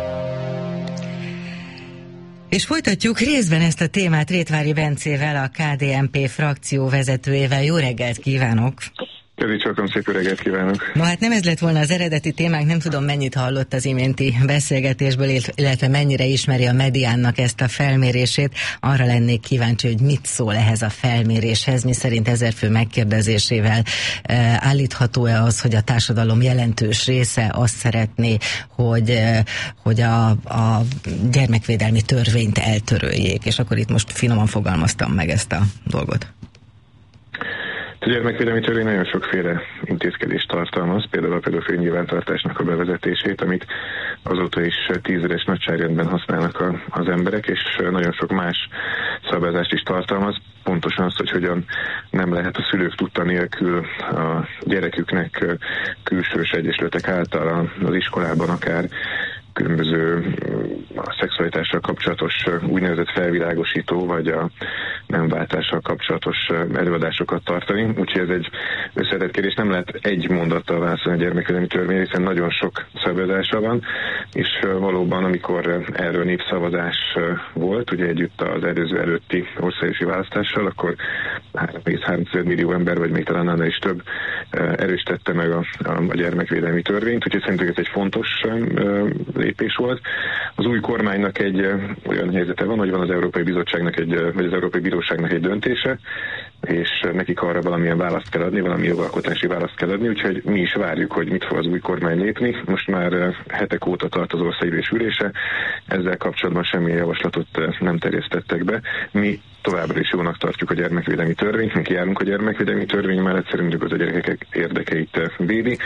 S2: És folytatjuk részben ezt a témát Rétvári Bencével, a ká dé en pé frakció vezetőjével. Jó reggelt kívánok!
S7: Köszönöm, szép reggelt kívánok!
S2: No hát nem ez lett volna az eredeti témánk, nem tudom mennyit hallott az iménti beszélgetésből, illetve mennyire ismeri a Mediánnak ezt a felmérését. Arra lennék kíváncsi, hogy mit szól ehhez a felméréshez, mi szerint ezer fő megkérdezésével e, állítható-e az, hogy a társadalom jelentős része azt szeretné, hogy, e, hogy a, a gyermekvédelmi törvényt eltöröljék, és akkor itt most finoman fogalmaztam meg ezt a dolgot.
S7: A gyermekvédelmi törvény nagyon sokféle intézkedést tartalmaz, például a pedofil nyilvántartásnak a bevezetését, amit azóta is tízeres nagyságrendben használnak a, az emberek, és nagyon sok más szabályozást is tartalmaz. Pontosan az, hogy hogyan nem lehet a szülők tudta nélkül a gyereküknek külsős egyesületek által az iskolában akár különböző a szexualitással kapcsolatos úgynevezett felvilágosító, vagy a nemváltással kapcsolatos előadásokat tartani. Úgyhogy ez egy összetett kérdés, nem lehet egy mondattal válaszolni a gyermekvédelmi törvény, hiszen nagyon sok szabályozása van, és valóban, amikor erről népszavazás volt, ugye együtt az előző előtti országgyűlési választással, akkor három egész három millió ember, vagy még talán annál is több erősítette meg a, a gyermekvédelmi törvényt, úgyhogy szerintem ez egy fontos lépés volt. Az új kormánynak egy olyan helyzete van, hogy van az Európai Bizottságnak egy, vagy az Európai Bíróságnak egy döntése, és nekik arra valamilyen választ kell adni, valami jogalkotási választ kell adni, úgyhogy mi is várjuk, hogy mit fog az új kormány lépni. Most már hetek óta tart az országgyűlés ülése, ezzel kapcsolatban semmilyen javaslatot nem terjesztettek be. Mi továbbra is jónak tartjuk a gyermekvédelmi törvényt, mi járunk a gyermekvédelmi törvény mellett, szerintük az a gyerekek érdekeit védi.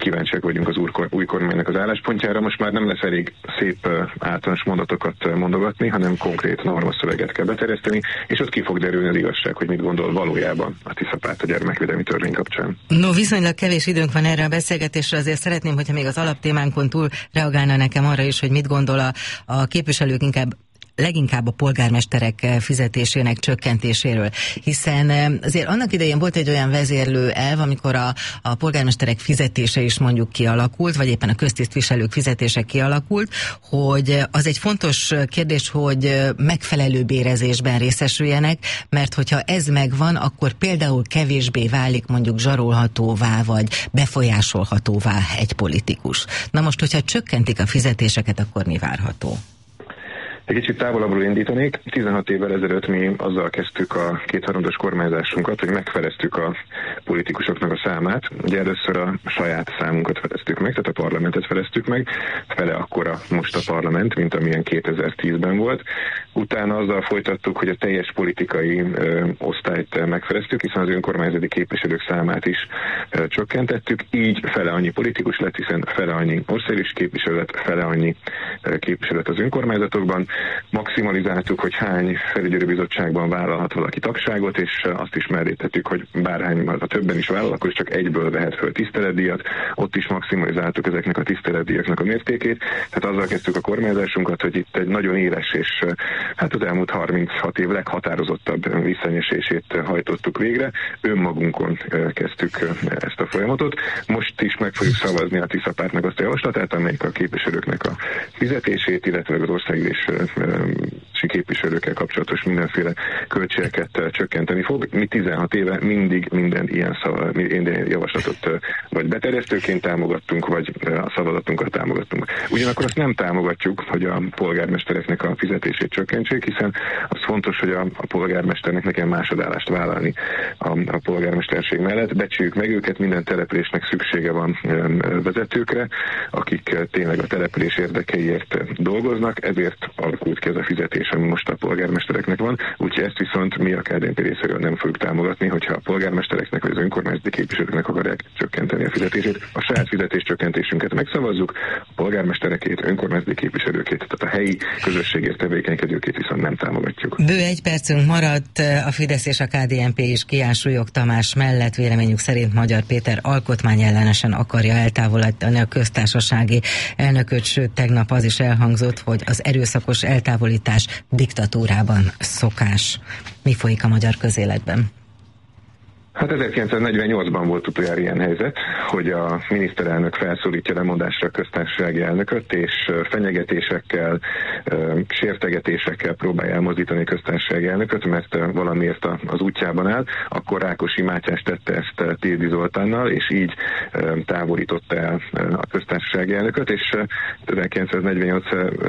S7: kíváncsiak vagyunk az új kormánynak az álláspontjára. Most már nem lesz elég szép általános mondatokat mondogatni, hanem konkrét normaszöveget kell beterjeszteni, és ott ki fog derülni az igazság, hogy mit gondol valójában a Tiszapárt a gyermekvédelmi törvény kapcsán.
S2: No, viszonylag kevés időnk van erre a beszélgetésre, azért szeretném, hogyha még az alaptémánkon túl reagálna nekem arra is, hogy mit gondol a, a képviselők inkább leginkább a polgármesterek fizetésének csökkentéséről, hiszen azért annak idején volt egy olyan vezérlő elv, amikor a, a polgármesterek fizetése is mondjuk kialakult, vagy éppen a köztisztviselők fizetése kialakult, hogy az egy fontos kérdés, hogy megfelelő bérezésben részesüljenek, mert hogyha ez megvan, akkor például kevésbé válik mondjuk zsarolhatóvá, vagy befolyásolhatóvá egy politikus. Na most, hogyha csökkentik a fizetéseket, akkor mi várható?
S7: Egy kicsit távolabbról indítanék. tizenhat évvel ezelőtt mi azzal kezdtük a kétharmados kormányzásunkat, hogy megfeleztük a politikusoknak a számát. Ugye először a saját számunkat feleztük meg, tehát a parlamentet feleztük meg, fele akkora most a parlament, mint amilyen kétezer-tízben volt. Utána azzal folytattuk, hogy a teljes politikai ö, osztályt megfeleztük, hiszen az önkormányzati képviselők számát is ö, csökkentettük, így fele annyi politikus lett, hiszen fele annyi országos képviselő lett, fele annyi ö, képviselő lett az önkormányzatokban. Maximalizáltuk, hogy hány felügyelőbizottságban vállalhat valaki tagságot, és azt is mellé tettük, hogy bárhány, ha többen is vállal, akkor csak egyből vehet föl tiszteletdíjat. Ott is maximalizáltuk ezeknek a tiszteletdíjaknak a mértékét. Tehát azzal kezdtük a kormányzásunkat, hogy itt egy nagyon éles és hát az elmúlt harminchat év leghatározottabb visszanyesését hajtottuk végre. Önmagunkon kezdtük ezt a folyamatot. Most is meg fogjuk szavazni a Tiszapártnak azt a javaslatát, amelyik a képviselőknek a fizetését, illetve az országgyűlés képviselőkkel kapcsolatos mindenféle költségeket csökkenteni fog. Mi tizenhat éve mindig minden ilyen, szava, minden javaslatot vagy beterjesztőként támogattunk, vagy a szavazatunkat támogattunk. Ugyanakkor azt nem támogatjuk, hogy a polgármestereknek a fizetését csökkentsék, hiszen az fontos, hogy a, a polgármesternek nekem másodállást vállalni a, a polgármesterség mellett. Becsüljük meg őket, minden településnek szüksége van vezetőkre, akik tényleg a település érdekeiért dolgoznak, ezért alakult ki ez a fizetés, ami most a polgármestereknek van, úgyhogy ezt viszont mi a ká dé en pé részéről nem fogjuk támogatni, hogyha a polgármestereknek vagy az önkormányzati képviselőknek akarják csökkenteni a fizetését. A saját fizetés csökkentésünket megszavazzuk, a polgármesterekét, önkormányzati képviselőkét, tehát a helyi közösségért tevékenykedőkét viszont nem támogatjuk.
S2: Bő egy percünk maradt, a Fidesz és a ká dé en pé is kiáll Súlyog Tamás mellett, véleményük szerint Magyar Péter alkotmányellenesen akarja eltávolítani a köztársasági elnököt, sőt tegnap az is elhangzott, hogy az erőszakos eltávolítás diktatúrában szokás. Mi folyik a magyar közéletben?
S7: Hát ezerkilencszáznegyvennyolcban volt utoljára ilyen helyzet, hogy a miniszterelnök felszólítja lemondásra a köztársasági elnököt, és fenyegetésekkel, sértegetésekkel próbálja elmozdítani a köztársasági elnököt, mert valamiért az útjában áll. Akkor Rákosi Mátyás tette ezt Tildi Zoltánnal, és így távolította el a köztársasági elnököt, és ezerkilencszáznegyvennyolc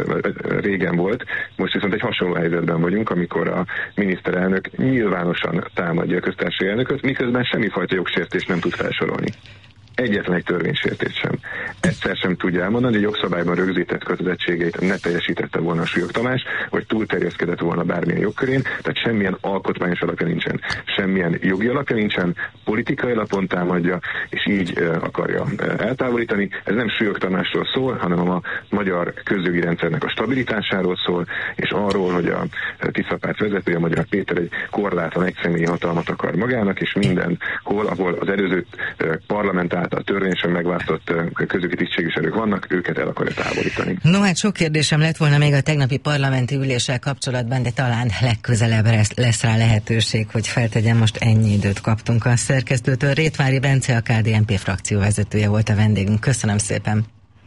S7: régen volt, most viszont egy hasonló helyzetben vagyunk, amikor a miniszterelnök nyilvánosan támadja a köztársasági elnököt, miközben semmifajta jogsértést nem tud felsorolni. Egyetlen egy törvénysértést sem. Egyszer sem tudja elmondani, hogy jogszabályban rögzített kötelezettségeit ne teljesítette volna a Súlyog Tamás, vagy túlterjeszkedett volna bármilyen jogkörén, tehát semmilyen alkotmányos alapja nincsen, semmilyen jogi alapja nincsen, politikai alapon támadja, és így uh, akarja uh, eltávolítani. Ez nem Súlyog Tamásról szól, hanem a magyar közjogi rendszernek a stabilitásáról szól, és arról, hogy a Tiszapárt vezetője, Magyar Péter egy korlátlan egyszemélyi hatalmat akar magának, és mindenhol, ahol az előző uh, parlamentál a törvényesen megválasztott közjogi tisztségviselők vannak, őket el akarja távolítani.
S2: No, hát sok kérdésem lett volna még a tegnapi parlamenti üléssel kapcsolatban, de talán legközelebb lesz rá lehetőség, hogy feltegyem, most ennyi időt kaptunk a szerkesztőtől. Rétvári Bence, a ká dé en pé frakció vezetője volt a vendégünk. Köszönöm szépen.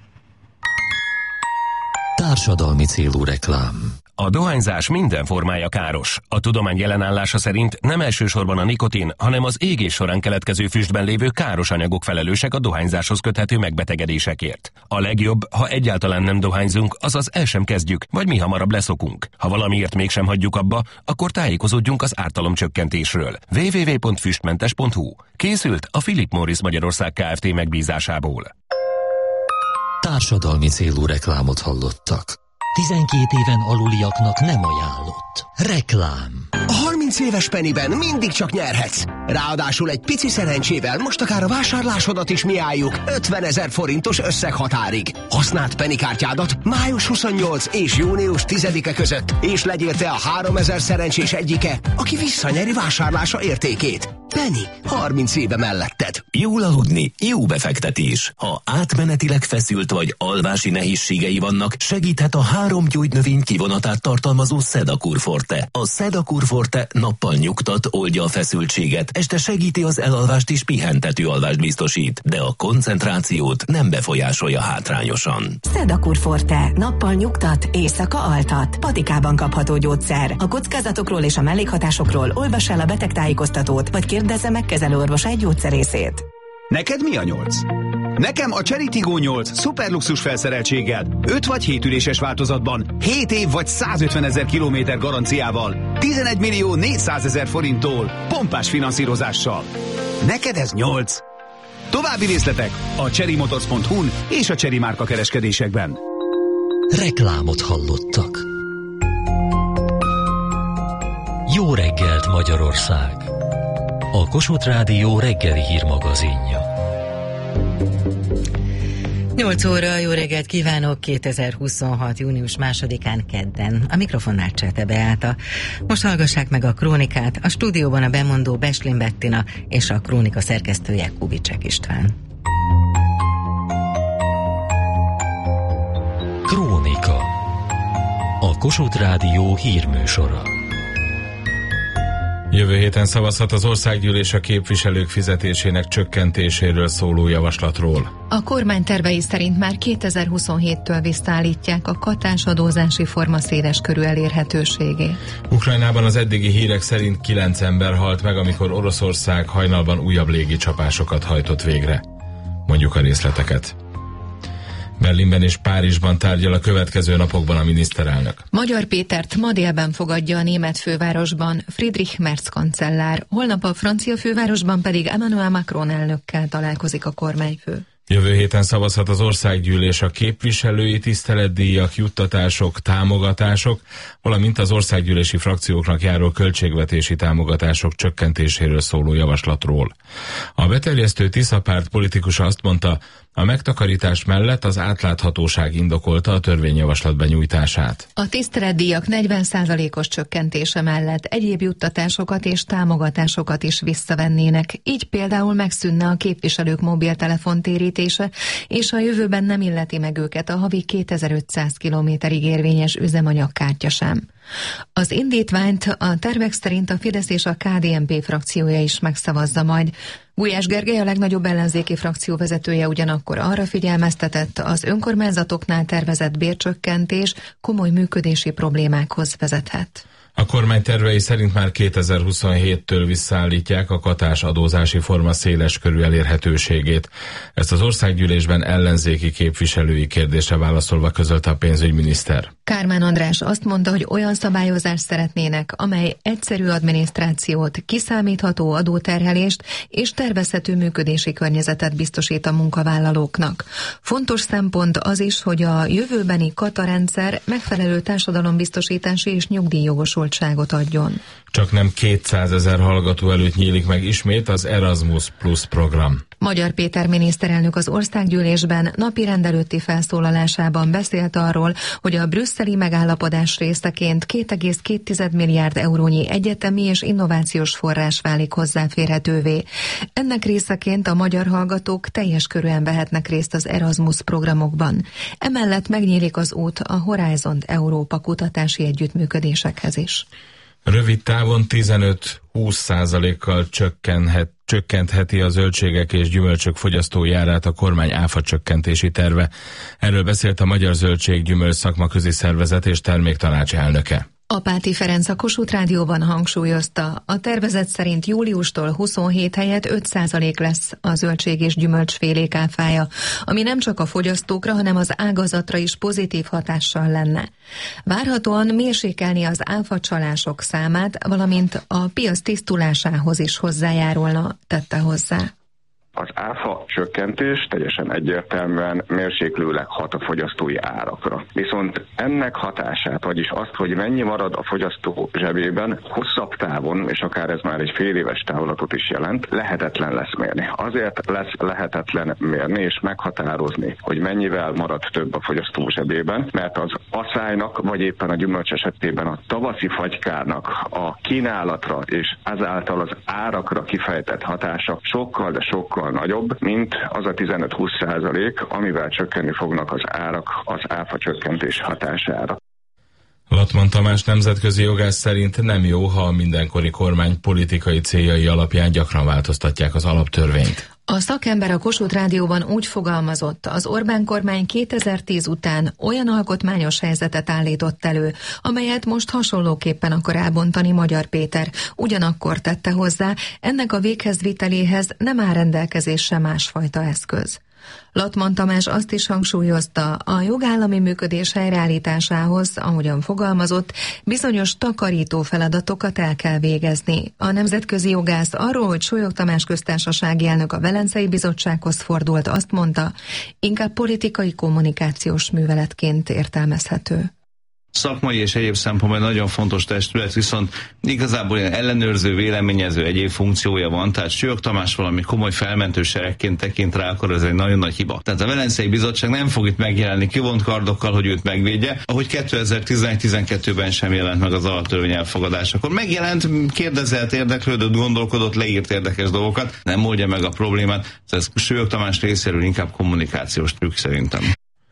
S4: Társadalmi célú reklám.
S8: A dohányzás minden formája káros. A tudomány jelenállása szerint nem elsősorban a nikotin, hanem az égés során keletkező füstben lévő káros anyagok felelősek a dohányzáshoz köthető megbetegedésekért. A legjobb, ha egyáltalán nem dohányzunk, azaz el sem kezdjük, vagy mi hamarabb leszokunk. Ha valamiért mégsem hagyjuk abba, akkor tájékozódjunk az ártalomcsökkentésről. double-u double-u double-u pont füstmentes pont hu. Készült a Philip Morris Magyarország Kft. Megbízásából.
S4: Társadalmi célú reklámot hallottak. tizenkét éven aluliaknak nem ajánlott. Reklám.
S9: A harminc éves Pennyben mindig csak nyerhetsz. Ráadásul egy pici szerencsével most akár a vásárlásodat is miálljuk ötvenezer forintos összeghatárig. Használd Penny kártyádat május huszonnyolc és június tizedike között, és legyél te a háromezer szerencsés egyike, aki visszanyeri vásárlása értékét. Penny, harminc éve melletted.
S10: Jól aludni, jó befektetés. Ha átmenetileg feszült vagy alvási nehézségei vannak, segíthet a három gyógynövény kivonatát tartalmazó Sedakur Forte. A Sedakur Forte nappal nyugtat, oldja a feszültséget, este segíti az elalvást és pihentető alvást biztosít, de a koncentrációt nem befolyásolja hátrányosan.
S11: Sedakur Forte. Nappal nyugtat, éjszaka altat. Patikában kapható gyógyszer. A kockázatokról és a mellékhatásokról olvass el a betegtájékoztatót, vagy kérdezze meg kezelőorvos egy gyógyszerészét.
S12: Neked mi a nyolc? Nekem a Chery Tiggo nyolc szuperluxus felszereltséggel, öt vagy hét üléses változatban, hét év vagy százötvenezer kilométer garanciával, tizenegy millió négyszázezer forinttól, pompás finanszírozással. Neked ez nyolc. További részletek a cherrymotors pont hu-n és a Chery márka kereskedésekben.
S4: Reklámot hallottak. Jó reggelt, Magyarország! A Kossuth Rádió reggeli hírmagazinja.
S2: nyolc óra, jó reggelt kívánok, kétezer-huszonhat. június másodikán kedden. A mikrofonnál Csete Beáta. Most hallgassák meg a krónikát, a stúdióban a bemondó Beslin Bettina és a krónika szerkesztője Kubicek István.
S4: Krónika. A Kossuth Rádió hírműsora.
S13: Jövő héten szavazhat az országgyűlés a képviselők fizetésének csökkentéséről szóló javaslatról.
S3: A kormány tervei szerint már kétezer-huszonhéttől visszaállítják a katásadózási forma széles körű elérhetőségét.
S13: Ukrajnában az eddigi hírek szerint kilenc ember halt meg, amikor Oroszország hajnalban újabb légicsapásokat hajtott végre. Mondjuk a részleteket. Berlinben és Párizsban tárgyal a következő napokban a miniszterelnök.
S3: Magyar Pétert ma délben fogadja a német fővárosban Friedrich Merz kancellár, holnap a francia fővárosban pedig Emmanuel Macron elnökkel találkozik a kormányfő.
S13: Jövő héten szavazhat az országgyűlés a képviselői tiszteletdíjak, juttatások, támogatások, valamint az országgyűlési frakcióknak járó költségvetési támogatások csökkentéséről szóló javaslatról. A beterjesztő Tisza párt politikusa azt mondta, a megtakarítás mellett az átláthatóság indokolta a törvényjavaslat benyújtását.
S3: A tiszteletdíjak negyven százalékos csökkentése mellett egyéb juttatásokat és támogatásokat is visszavennének, így például megszűnne a képviselők mobiltelefontérítése, és a jövőben nem illeti meg őket a havi kétezer-ötszáz kilométerig érvényes üzemanyagkártya sem. Az indítványt a tervek szerint a Fidesz és a ká dé en pé frakciója is megszavazza majd. Gulyás Gergely, a legnagyobb ellenzéki frakció vezetője ugyanakkor arra figyelmeztetett, az önkormányzatoknál tervezett bércsökkentés komoly működési problémákhoz vezethet.
S13: A kormány tervei szerint már kétezer-huszonhéttől visszaállítják a katás adózási forma széles körű elérhetőségét. Ezt az országgyűlésben ellenzéki képviselői kérdésre válaszolva közölte a pénzügyminiszter.
S3: Kármán András azt mondta, hogy olyan szabályozást szeretnének, amely egyszerű adminisztrációt, kiszámítható adóterhelést és tervezhető működési környezetet biztosít a munkavállalóknak. Fontos szempont az is, hogy a jövőbeni katarendszer megfelelő társadalombiztosítási és nyugdíjjogosultságot adjon.
S13: Csak nem kétszázezer hallgató előtt nyílik meg ismét az Erasmus Plus program.
S3: Magyar Péter miniszterelnök az országgyűlésben napirend előtti felszólalásában beszélt arról, hogy a brüsszeli megállapodás részeként két egész két milliárd eurónyi egyetemi és innovációs forrás válik hozzáférhetővé. Ennek részeként a magyar hallgatók teljes körűen vehetnek részt az Erasmus programokban. Emellett megnyílik az út a Horizon Európa kutatási együttműködésekhez is.
S13: Rövid távon tizenöt-húsz százalékkal csökkenhet, csökkentheti a zöldségek és gyümölcsök fogyasztói árát a kormány áfa csökkentési terve. Erről beszélt a Magyar Zöldség Gyümölcs Szakmaközi Szervezet és Terméktanács elnöke.
S3: Apáti Ferenc a Kossuth Rádióban hangsúlyozta, a tervezet szerint júliustól huszonhét helyett öt százalék lesz a zöldség és gyümölcsfélék áfája, ami nem csak a fogyasztókra, hanem az ágazatra is pozitív hatással lenne. Várhatóan mérsékelni az áfacsalások számát, valamint a piac tisztulásához is hozzájárulna, tette hozzá.
S7: Az áfa csökkentés teljesen egyértelműen mérséklőleg hat a fogyasztói árakra. Viszont ennek hatását, vagyis azt, hogy mennyi marad a fogyasztó zsebében, hosszabb távon, és akár ez már egy fél éves távlatot is jelent, lehetetlen lesz mérni. Azért lesz lehetetlen mérni és meghatározni, hogy mennyivel marad több a fogyasztó zsebében, mert az aszálynak, vagy éppen a gyümölcs esetében a tavaszi fagykának a kínálatra és ezáltal az árakra kifejtett hatása sokkal, de sokkal nagyobb, mint az a tizenöt-húsz százalék, amivel csökkenni fognak az árak az áfa csökkentés hatására.
S13: Latman Tamás nemzetközi jogász szerint nem jó, ha a mindenkori kormány politikai céljai alapján gyakran változtatják az alaptörvényt.
S3: A szakember a Kossuth Rádióban úgy fogalmazott, az Orbán kormány kétezer-tíz után olyan alkotmányos helyzetet állított elő, amelyet most hasonlóképpen akar elbontani Magyar Péter. Ugyanakkor tette hozzá, ennek a véghezviteléhez nem áll rendelkezésre másfajta eszköz. Latman Tamás azt is hangsúlyozta, a jogállami működés helyreállításához, ahogyan fogalmazott, bizonyos takarító feladatokat el kell végezni. A nemzetközi jogász arról, hogy Sólyog Tamás köztársasági elnök a Velencei Bizottsághoz fordult, azt mondta, inkább politikai kommunikációs műveletként értelmezhető.
S1: Szakmai és egyéb szempontból nagyon fontos testület, viszont igazából ilyen ellenőrző, véleményező egyéb funkciója van, tehát Sólyog Tamás valami komoly felmentő seregként tekint rá, akkor ez egy nagyon nagy hiba. Tehát a Velencei Bizottság nem fog itt megjelenni kivont kardokkal, hogy őt megvédje, ahogy kétezer-tizenegy-tizenkettőben sem jelent meg az alaptörvény elfogadásakor. Megjelent, kérdezett, érdeklődött, gondolkodott, leírt érdekes dolgokat, nem oldja meg a problémát, ez Sólyog Tamás részéről inkább kommunikációs trükk szerintem.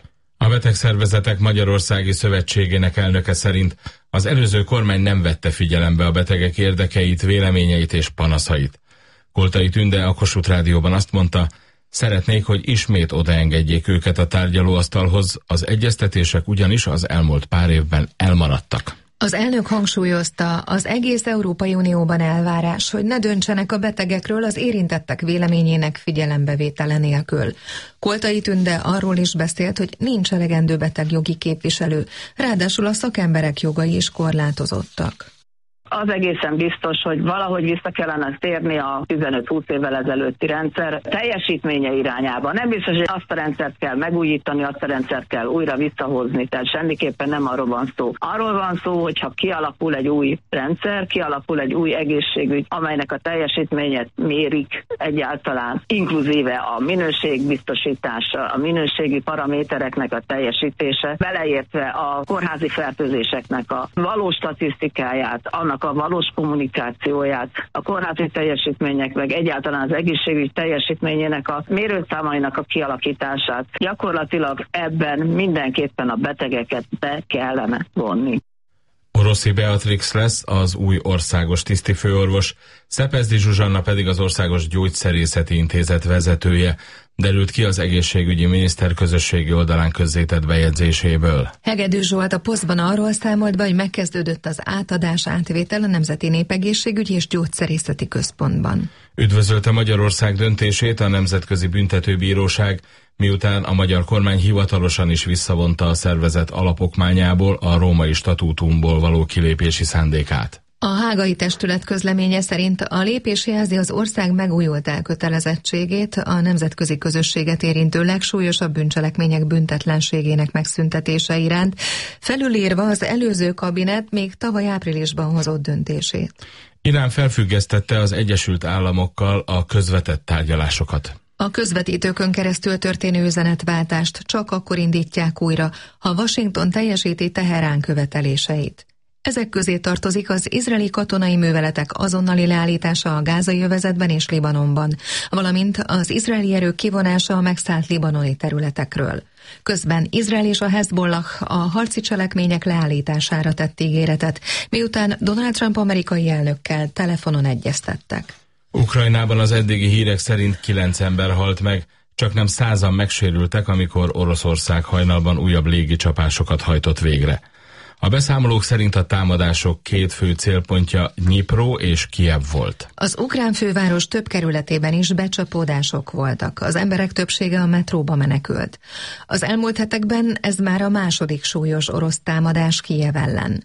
S13: A Betegszervezetek Magyarországi Szövetségének elnöke szerint az előző kormány nem vette figyelembe a betegek érdekeit, véleményeit és panaszait. Koltai Tünde a Kossuth Rádióban azt mondta, szeretnék, hogy ismét odaengedjék őket a tárgyalóasztalhoz, az egyeztetések ugyanis az elmúlt pár évben elmaradtak.
S3: Az elnök hangsúlyozta, az egész Európai Unióban elvárás, hogy ne döntsenek a betegekről az érintettek véleményének figyelembevétele nélkül. Koltai Tünde arról is beszélt, hogy nincs elegendő betegjogi képviselő, ráadásul a szakemberek jogai is korlátozottak.
S14: Az egészen biztos, hogy valahogy vissza kellene térni a tizenöt-húsz évvel ezelőtti rendszer teljesítménye irányába. Nem biztos, hogy azt a rendszert kell megújítani, azt a rendszert kell újra visszahozni, tehát semmiképpen nem arról van szó. Arról van szó, hogyha kialakul egy új rendszer, kialakul egy új egészségügy, amelynek a teljesítményet mérik egyáltalán, inkluzíve a minőségbiztosítása, a minőségi paramétereknek a teljesítése, beleértve a kórházi fertőzéseknek a valós statisztikáját, annak a valós kommunikációját, a kórházi teljesítmények, meg egyáltalán az egészségügy teljesítményének a mérőszámainak a kialakítását. Gyakorlatilag ebben mindenképpen a betegeket be kellene vonni.
S13: Oroszi Beatrix lesz az új országos tisztifőorvos, Szepezdi Zsuzsanna pedig az Országos Gyógyszerészeti Intézet vezetője, derült ki az egészségügyi miniszter közösségi oldalán közzétett bejegyzéséből.
S3: Hegedű Zsolt a Posztban arról számolt be, hogy megkezdődött az átadás átvétel a Nemzeti Népegészségügyi és Gyógyszerészeti Központban.
S13: Üdvözölte Magyarország döntését a Nemzetközi Büntetőbíróság, miután a magyar kormány hivatalosan is visszavonta a szervezet alapokmányából a római statútumból való kilépési szándékát.
S3: A hágai testület közleménye szerint a lépés jelzi az ország megújult elkötelezettségét a nemzetközi közösséget érintő legsúlyosabb bűncselekmények büntetlenségének megszüntetése iránt, felülírva az előző kabinet még tavaly áprilisban hozott döntését.
S13: Irán felfüggesztette az Egyesült Államokkal a közvetett tárgyalásokat.
S3: A közvetítőkön keresztül történő üzenetváltást csak akkor indítják újra, ha Washington teljesíti Teherán követeléseit. Ezek közé tartozik az izraeli katonai műveletek azonnali leállítása a gázai övezetben és Libanonban, valamint az izraeli erők kivonása a megszállt libanoni területekről. Közben Izrael és a Hezbollah a harci cselekmények leállítására tett ígéretet, miután Donald Trump amerikai elnökkel telefonon egyeztettek.
S13: Ukrajnában az eddigi hírek szerint kilenc ember halt meg, csak nem százan megsérültek, amikor Oroszország hajnalban újabb légicsapásokat hajtott végre. A beszámolók szerint a támadások két fő célpontja Dnyipro és Kijev volt.
S3: Az ukrán főváros több kerületében is becsapódások voltak. Az emberek többsége a metróba menekült. Az elmúlt hetekben ez már a második súlyos orosz támadás Kijev ellen.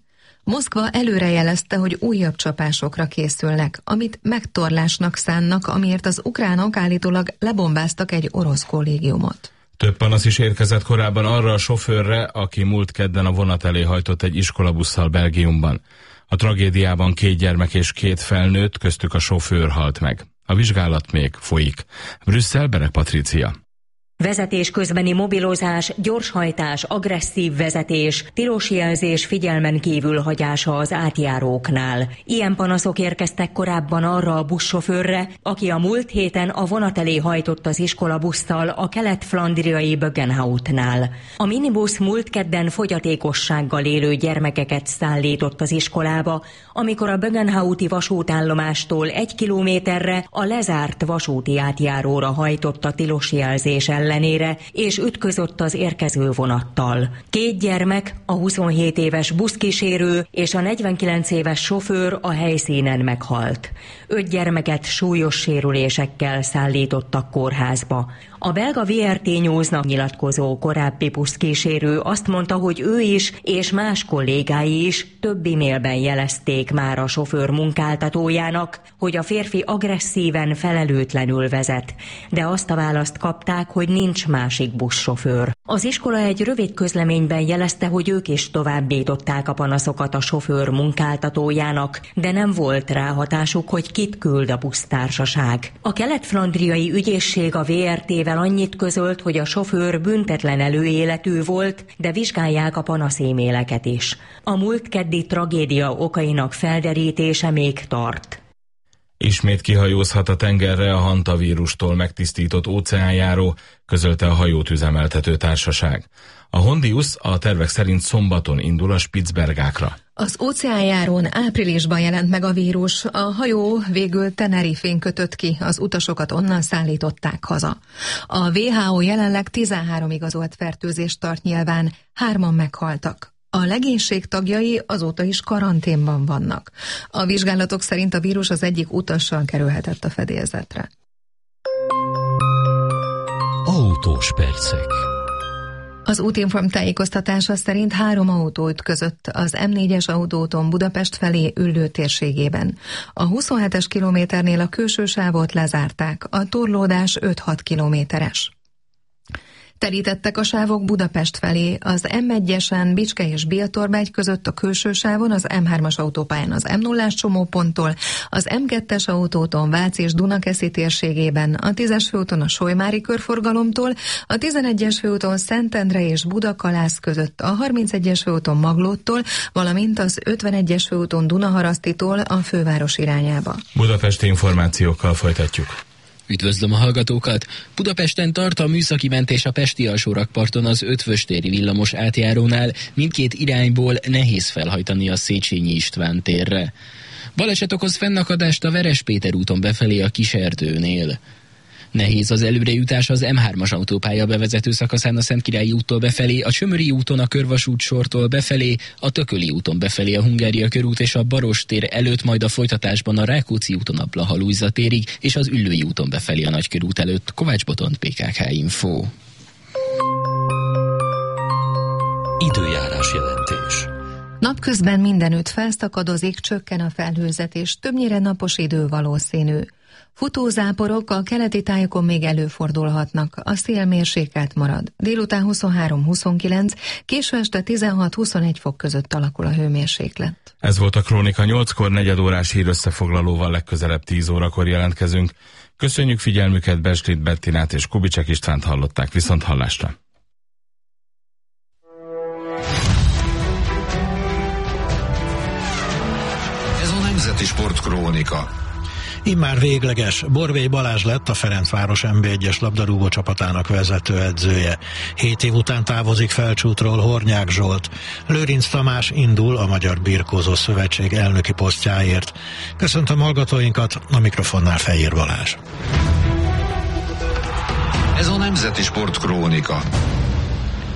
S3: Moszkva előrejelezte, hogy újabb csapásokra készülnek, amit megtorlásnak szánnak, amiért az ukránok állítólag lebombáztak egy orosz kollégiumot.
S13: Több panasz is érkezett korábban arra a sofőrre, aki múlt kedden a vonat elé hajtott egy iskolabusszal Belgiumban. A tragédiában két gyermek és két felnőtt, köztük a sofőr halt meg. A vizsgálat még folyik. Brüsszel, Berek Patrícia.
S15: Vezetés közbeni mobilozás, gyorshajtás, agresszív vezetés, tilos jelzés figyelmen kívül hagyása az átjáróknál. Ilyen panaszok érkeztek korábban arra a buszsofőrre, aki a múlt héten a vonat elé hajtott az iskolabusszal a kelet-flandriai Bögenhoutnál. A minibusz múlt kedden fogyatékossággal élő gyermekeket szállított az iskolába, amikor a Bögenhouti vasútállomástól egy kilométerre a lezárt vasúti átjáróra hajtott a tilos jelzés ellen. ellenére, és ütközött az érkező vonattal. Két gyermek, a huszonhét éves buszkísérő és a negyvenkilenc éves sofőr a helyszínen meghalt. Öt gyermeket súlyos sérülésekkel szállítottak kórházba. A belga vé er té Newsnak nyilatkozó korábbi buszkísérő azt mondta, hogy ő is és más kollégái is több e-mailben jelezték már a sofőr munkáltatójának, hogy a férfi agresszíven, felelőtlenül vezet, de azt a választ kapták, hogy nincs másik buszsofőr. Az iskola egy rövid közleményben jelezte, hogy ők is továbbították a panaszokat a sofőr munkáltatójának, de nem volt ráhatásuk, hogy kit küld a busztársaság. A kelet-flandriai ügyészség a vé er té-vel annyit közölt, hogy a sofőr büntetlen előéletű volt, de vizsgálják a panaszéméleket is. A múlt keddi tragédia okainak felderítése még tart.
S13: Ismét kihajózhat a tengerre a hantavírustól megtisztított óceánjáró, közölte a hajót üzemeltető társaság. A Hondius a tervek szerint szombaton indul a Spitzbergákra.
S3: Az óceánjárón áprilisban jelent meg a vírus, a hajó végül Tenerifén kötött ki, az utasokat onnan szállították haza. A dupla vé há ó jelenleg tizenhárom igazolt fertőzést tart nyilván, hárman meghaltak. A legénység tagjai azóta is karanténban vannak. A vizsgálatok szerint a vírus az egyik utassal kerülhetett a fedélzetre.
S4: Autós percek.
S3: Az Útinform tájékoztatása szerint három autó ütközött az em négyes autóúton Budapest felé Üllő térségében. A huszonhetes kilométernél a külső sávot lezárták, a torlódás öt-hat kilométeres. Terítettek a sávok Budapest felé, az em egyesen Bicske és Biatorbegy között a külső sávon, az em hármas autópályán az em nullás csomóponttól, az em kettes autóton Vác és Dunakeszi térségében, a tízes főúton a Solymári körforgalomtól, a tizenegyes főúton Szentendre és Budakalász között, a harmincegyes főúton Maglóttól, valamint az ötvenegyes főúton Dunaharasztitól a főváros irányába.
S13: Budapesti információkkal folytatjuk.
S16: Üdvözlöm a hallgatókat! Budapesten tart a műszaki mentés a pesti alsórakparton az Ötvöstéri villamos átjárónál, mindkét irányból nehéz felhajtani a Széchenyi István térre. Baleset okoz fennakadást a Veres Péter úton befelé a Kiserdőnél. Nehéz az előrejutás az em hármas autópálya bevezető szakaszán a Szentkirályi úttól befelé, a Csömöri úton a Körvasút sortól befelé, a Tököli úton befelé a Hungária körút és a Baross tér előtt, majd a folytatásban a Rákóczi úton a Blaha Lujza térig és az Üllői úton befelé a Nagykörút előtt. Kovács Botont, pé ká ká Info.
S4: Időjárás jelentés.
S3: Napközben mindenütt felszakadozik, csökken a felhőzetés, többnyire napos idő valószínű. Futózáporok a keleti tájokon még előfordulhatnak, a szél mérsékelt marad. Délután huszonhárom-huszonkilenc, késő este tizenhat-huszonegy fok között alakul a hőmérséklet.
S13: Ez volt a Krónika, nyolckor negyedórás hírösszefoglalóval legközelebb tíz órakor jelentkezünk. Köszönjük figyelmüket, Beslit Bettinát és Kubicek Istvánt hallották, viszont hallásra.
S17: Ez a Nemzeti Sport Krónika.
S18: Immár végleges, Borvély Balázs lett a Ferencváros em bé egyes labdarúgó csapatának vezetőedzője. Hét év után távozik Felcsútról Hornyák Zsolt. Lőrinc Tamás indul a Magyar Birkózó Szövetség elnöki posztjáért. Köszöntöm hallgatóinkat, a mikrofonnál Fejér Balázs.
S17: Ez a Nemzeti Sport Krónika.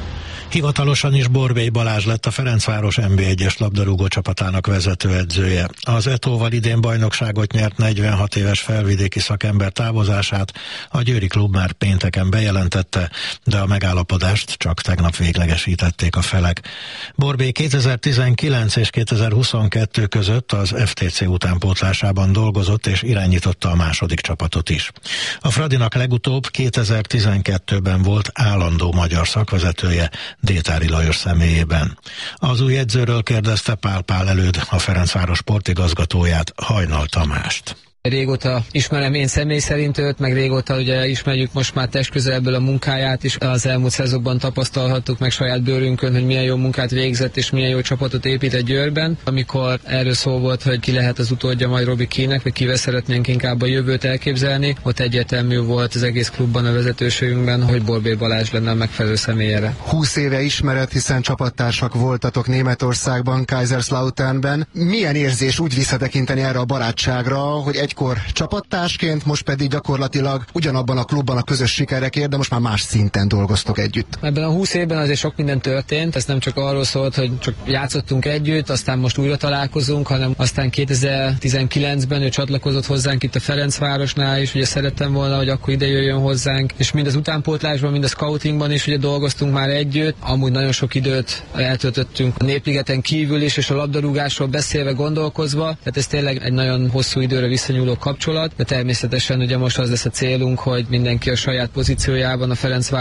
S18: Hivatalosan is Borbély Balázs lett a Ferencváros en bé egyes labdarúgó csapatának vezetőedzője. Az Etóval idén bajnokságot nyert negyvenhat éves felvidéki szakember távozását a győri klub már pénteken bejelentette, de a megállapodást csak tegnap véglegesítették a felek. Borbély kétezer-tizenkilenc és kétezer-huszonkettő között az ef té cé utánpótlásában dolgozott és irányította a második csapatot is. A Fradinak legutóbb kétezer-tizenkettőben volt állandó magyar szakvezetője Détári Lajos személyében. Az új edzőről kérdezte Pál Pál Előd, a Ferencváros sportigazgatóját, Hajnal Tamást.
S19: Régóta ismerem én személy szerint őt, meg régóta ugye ismerjük most már testközelebből a munkáját is. Az elmúlt szezonban tapasztalhattuk meg saját bőrünkön, hogy milyen jó munkát végzett és milyen jó csapatot épített Győrben. Amikor erről szó volt, hogy ki lehet az utódja majd Robi Kínek, vagy kivel szeretnénk inkább a jövőt elképzelni, ott egyértelmű volt az egész klubban, a vezetőségünkben, hogy Borbély Balázs lenne a megfelelő személyére.
S20: húsz éve ismeret, hiszen csapattársak voltatok Németországban, Kaiserslauternben. Milyen érzés úgy visszatekinteni erre a barátságra, hogy egy Akkor csapattársként, most pedig gyakorlatilag ugyanabban a klubban a közös sikerekért, de most már más szinten dolgoztok együtt.
S19: Ebben a húsz évben azért sok minden történt, ez nem csak arról szólt, hogy csak játszottunk együtt, aztán most újra találkozunk, hanem aztán kétezer-tizenkilencben ő csatlakozott hozzánk itt a Ferencvárosnál, és ugye szerettem volna, hogy akkor ide jöjjön hozzánk, és mind az utánpótlásban, mind a scoutingban is ugye dolgoztunk már együtt. Amúgy nagyon sok időt eltöltöttünk a Népligeten kívül is, és a labdarúgásról beszélve, gondolkozva, tehát ez tényleg egy nagyon hosszú időre visszanyúló kapcsolat, de természetesen ugye most az lesz a célunk, hogy mindenki a saját pozíciójában a Ferencváros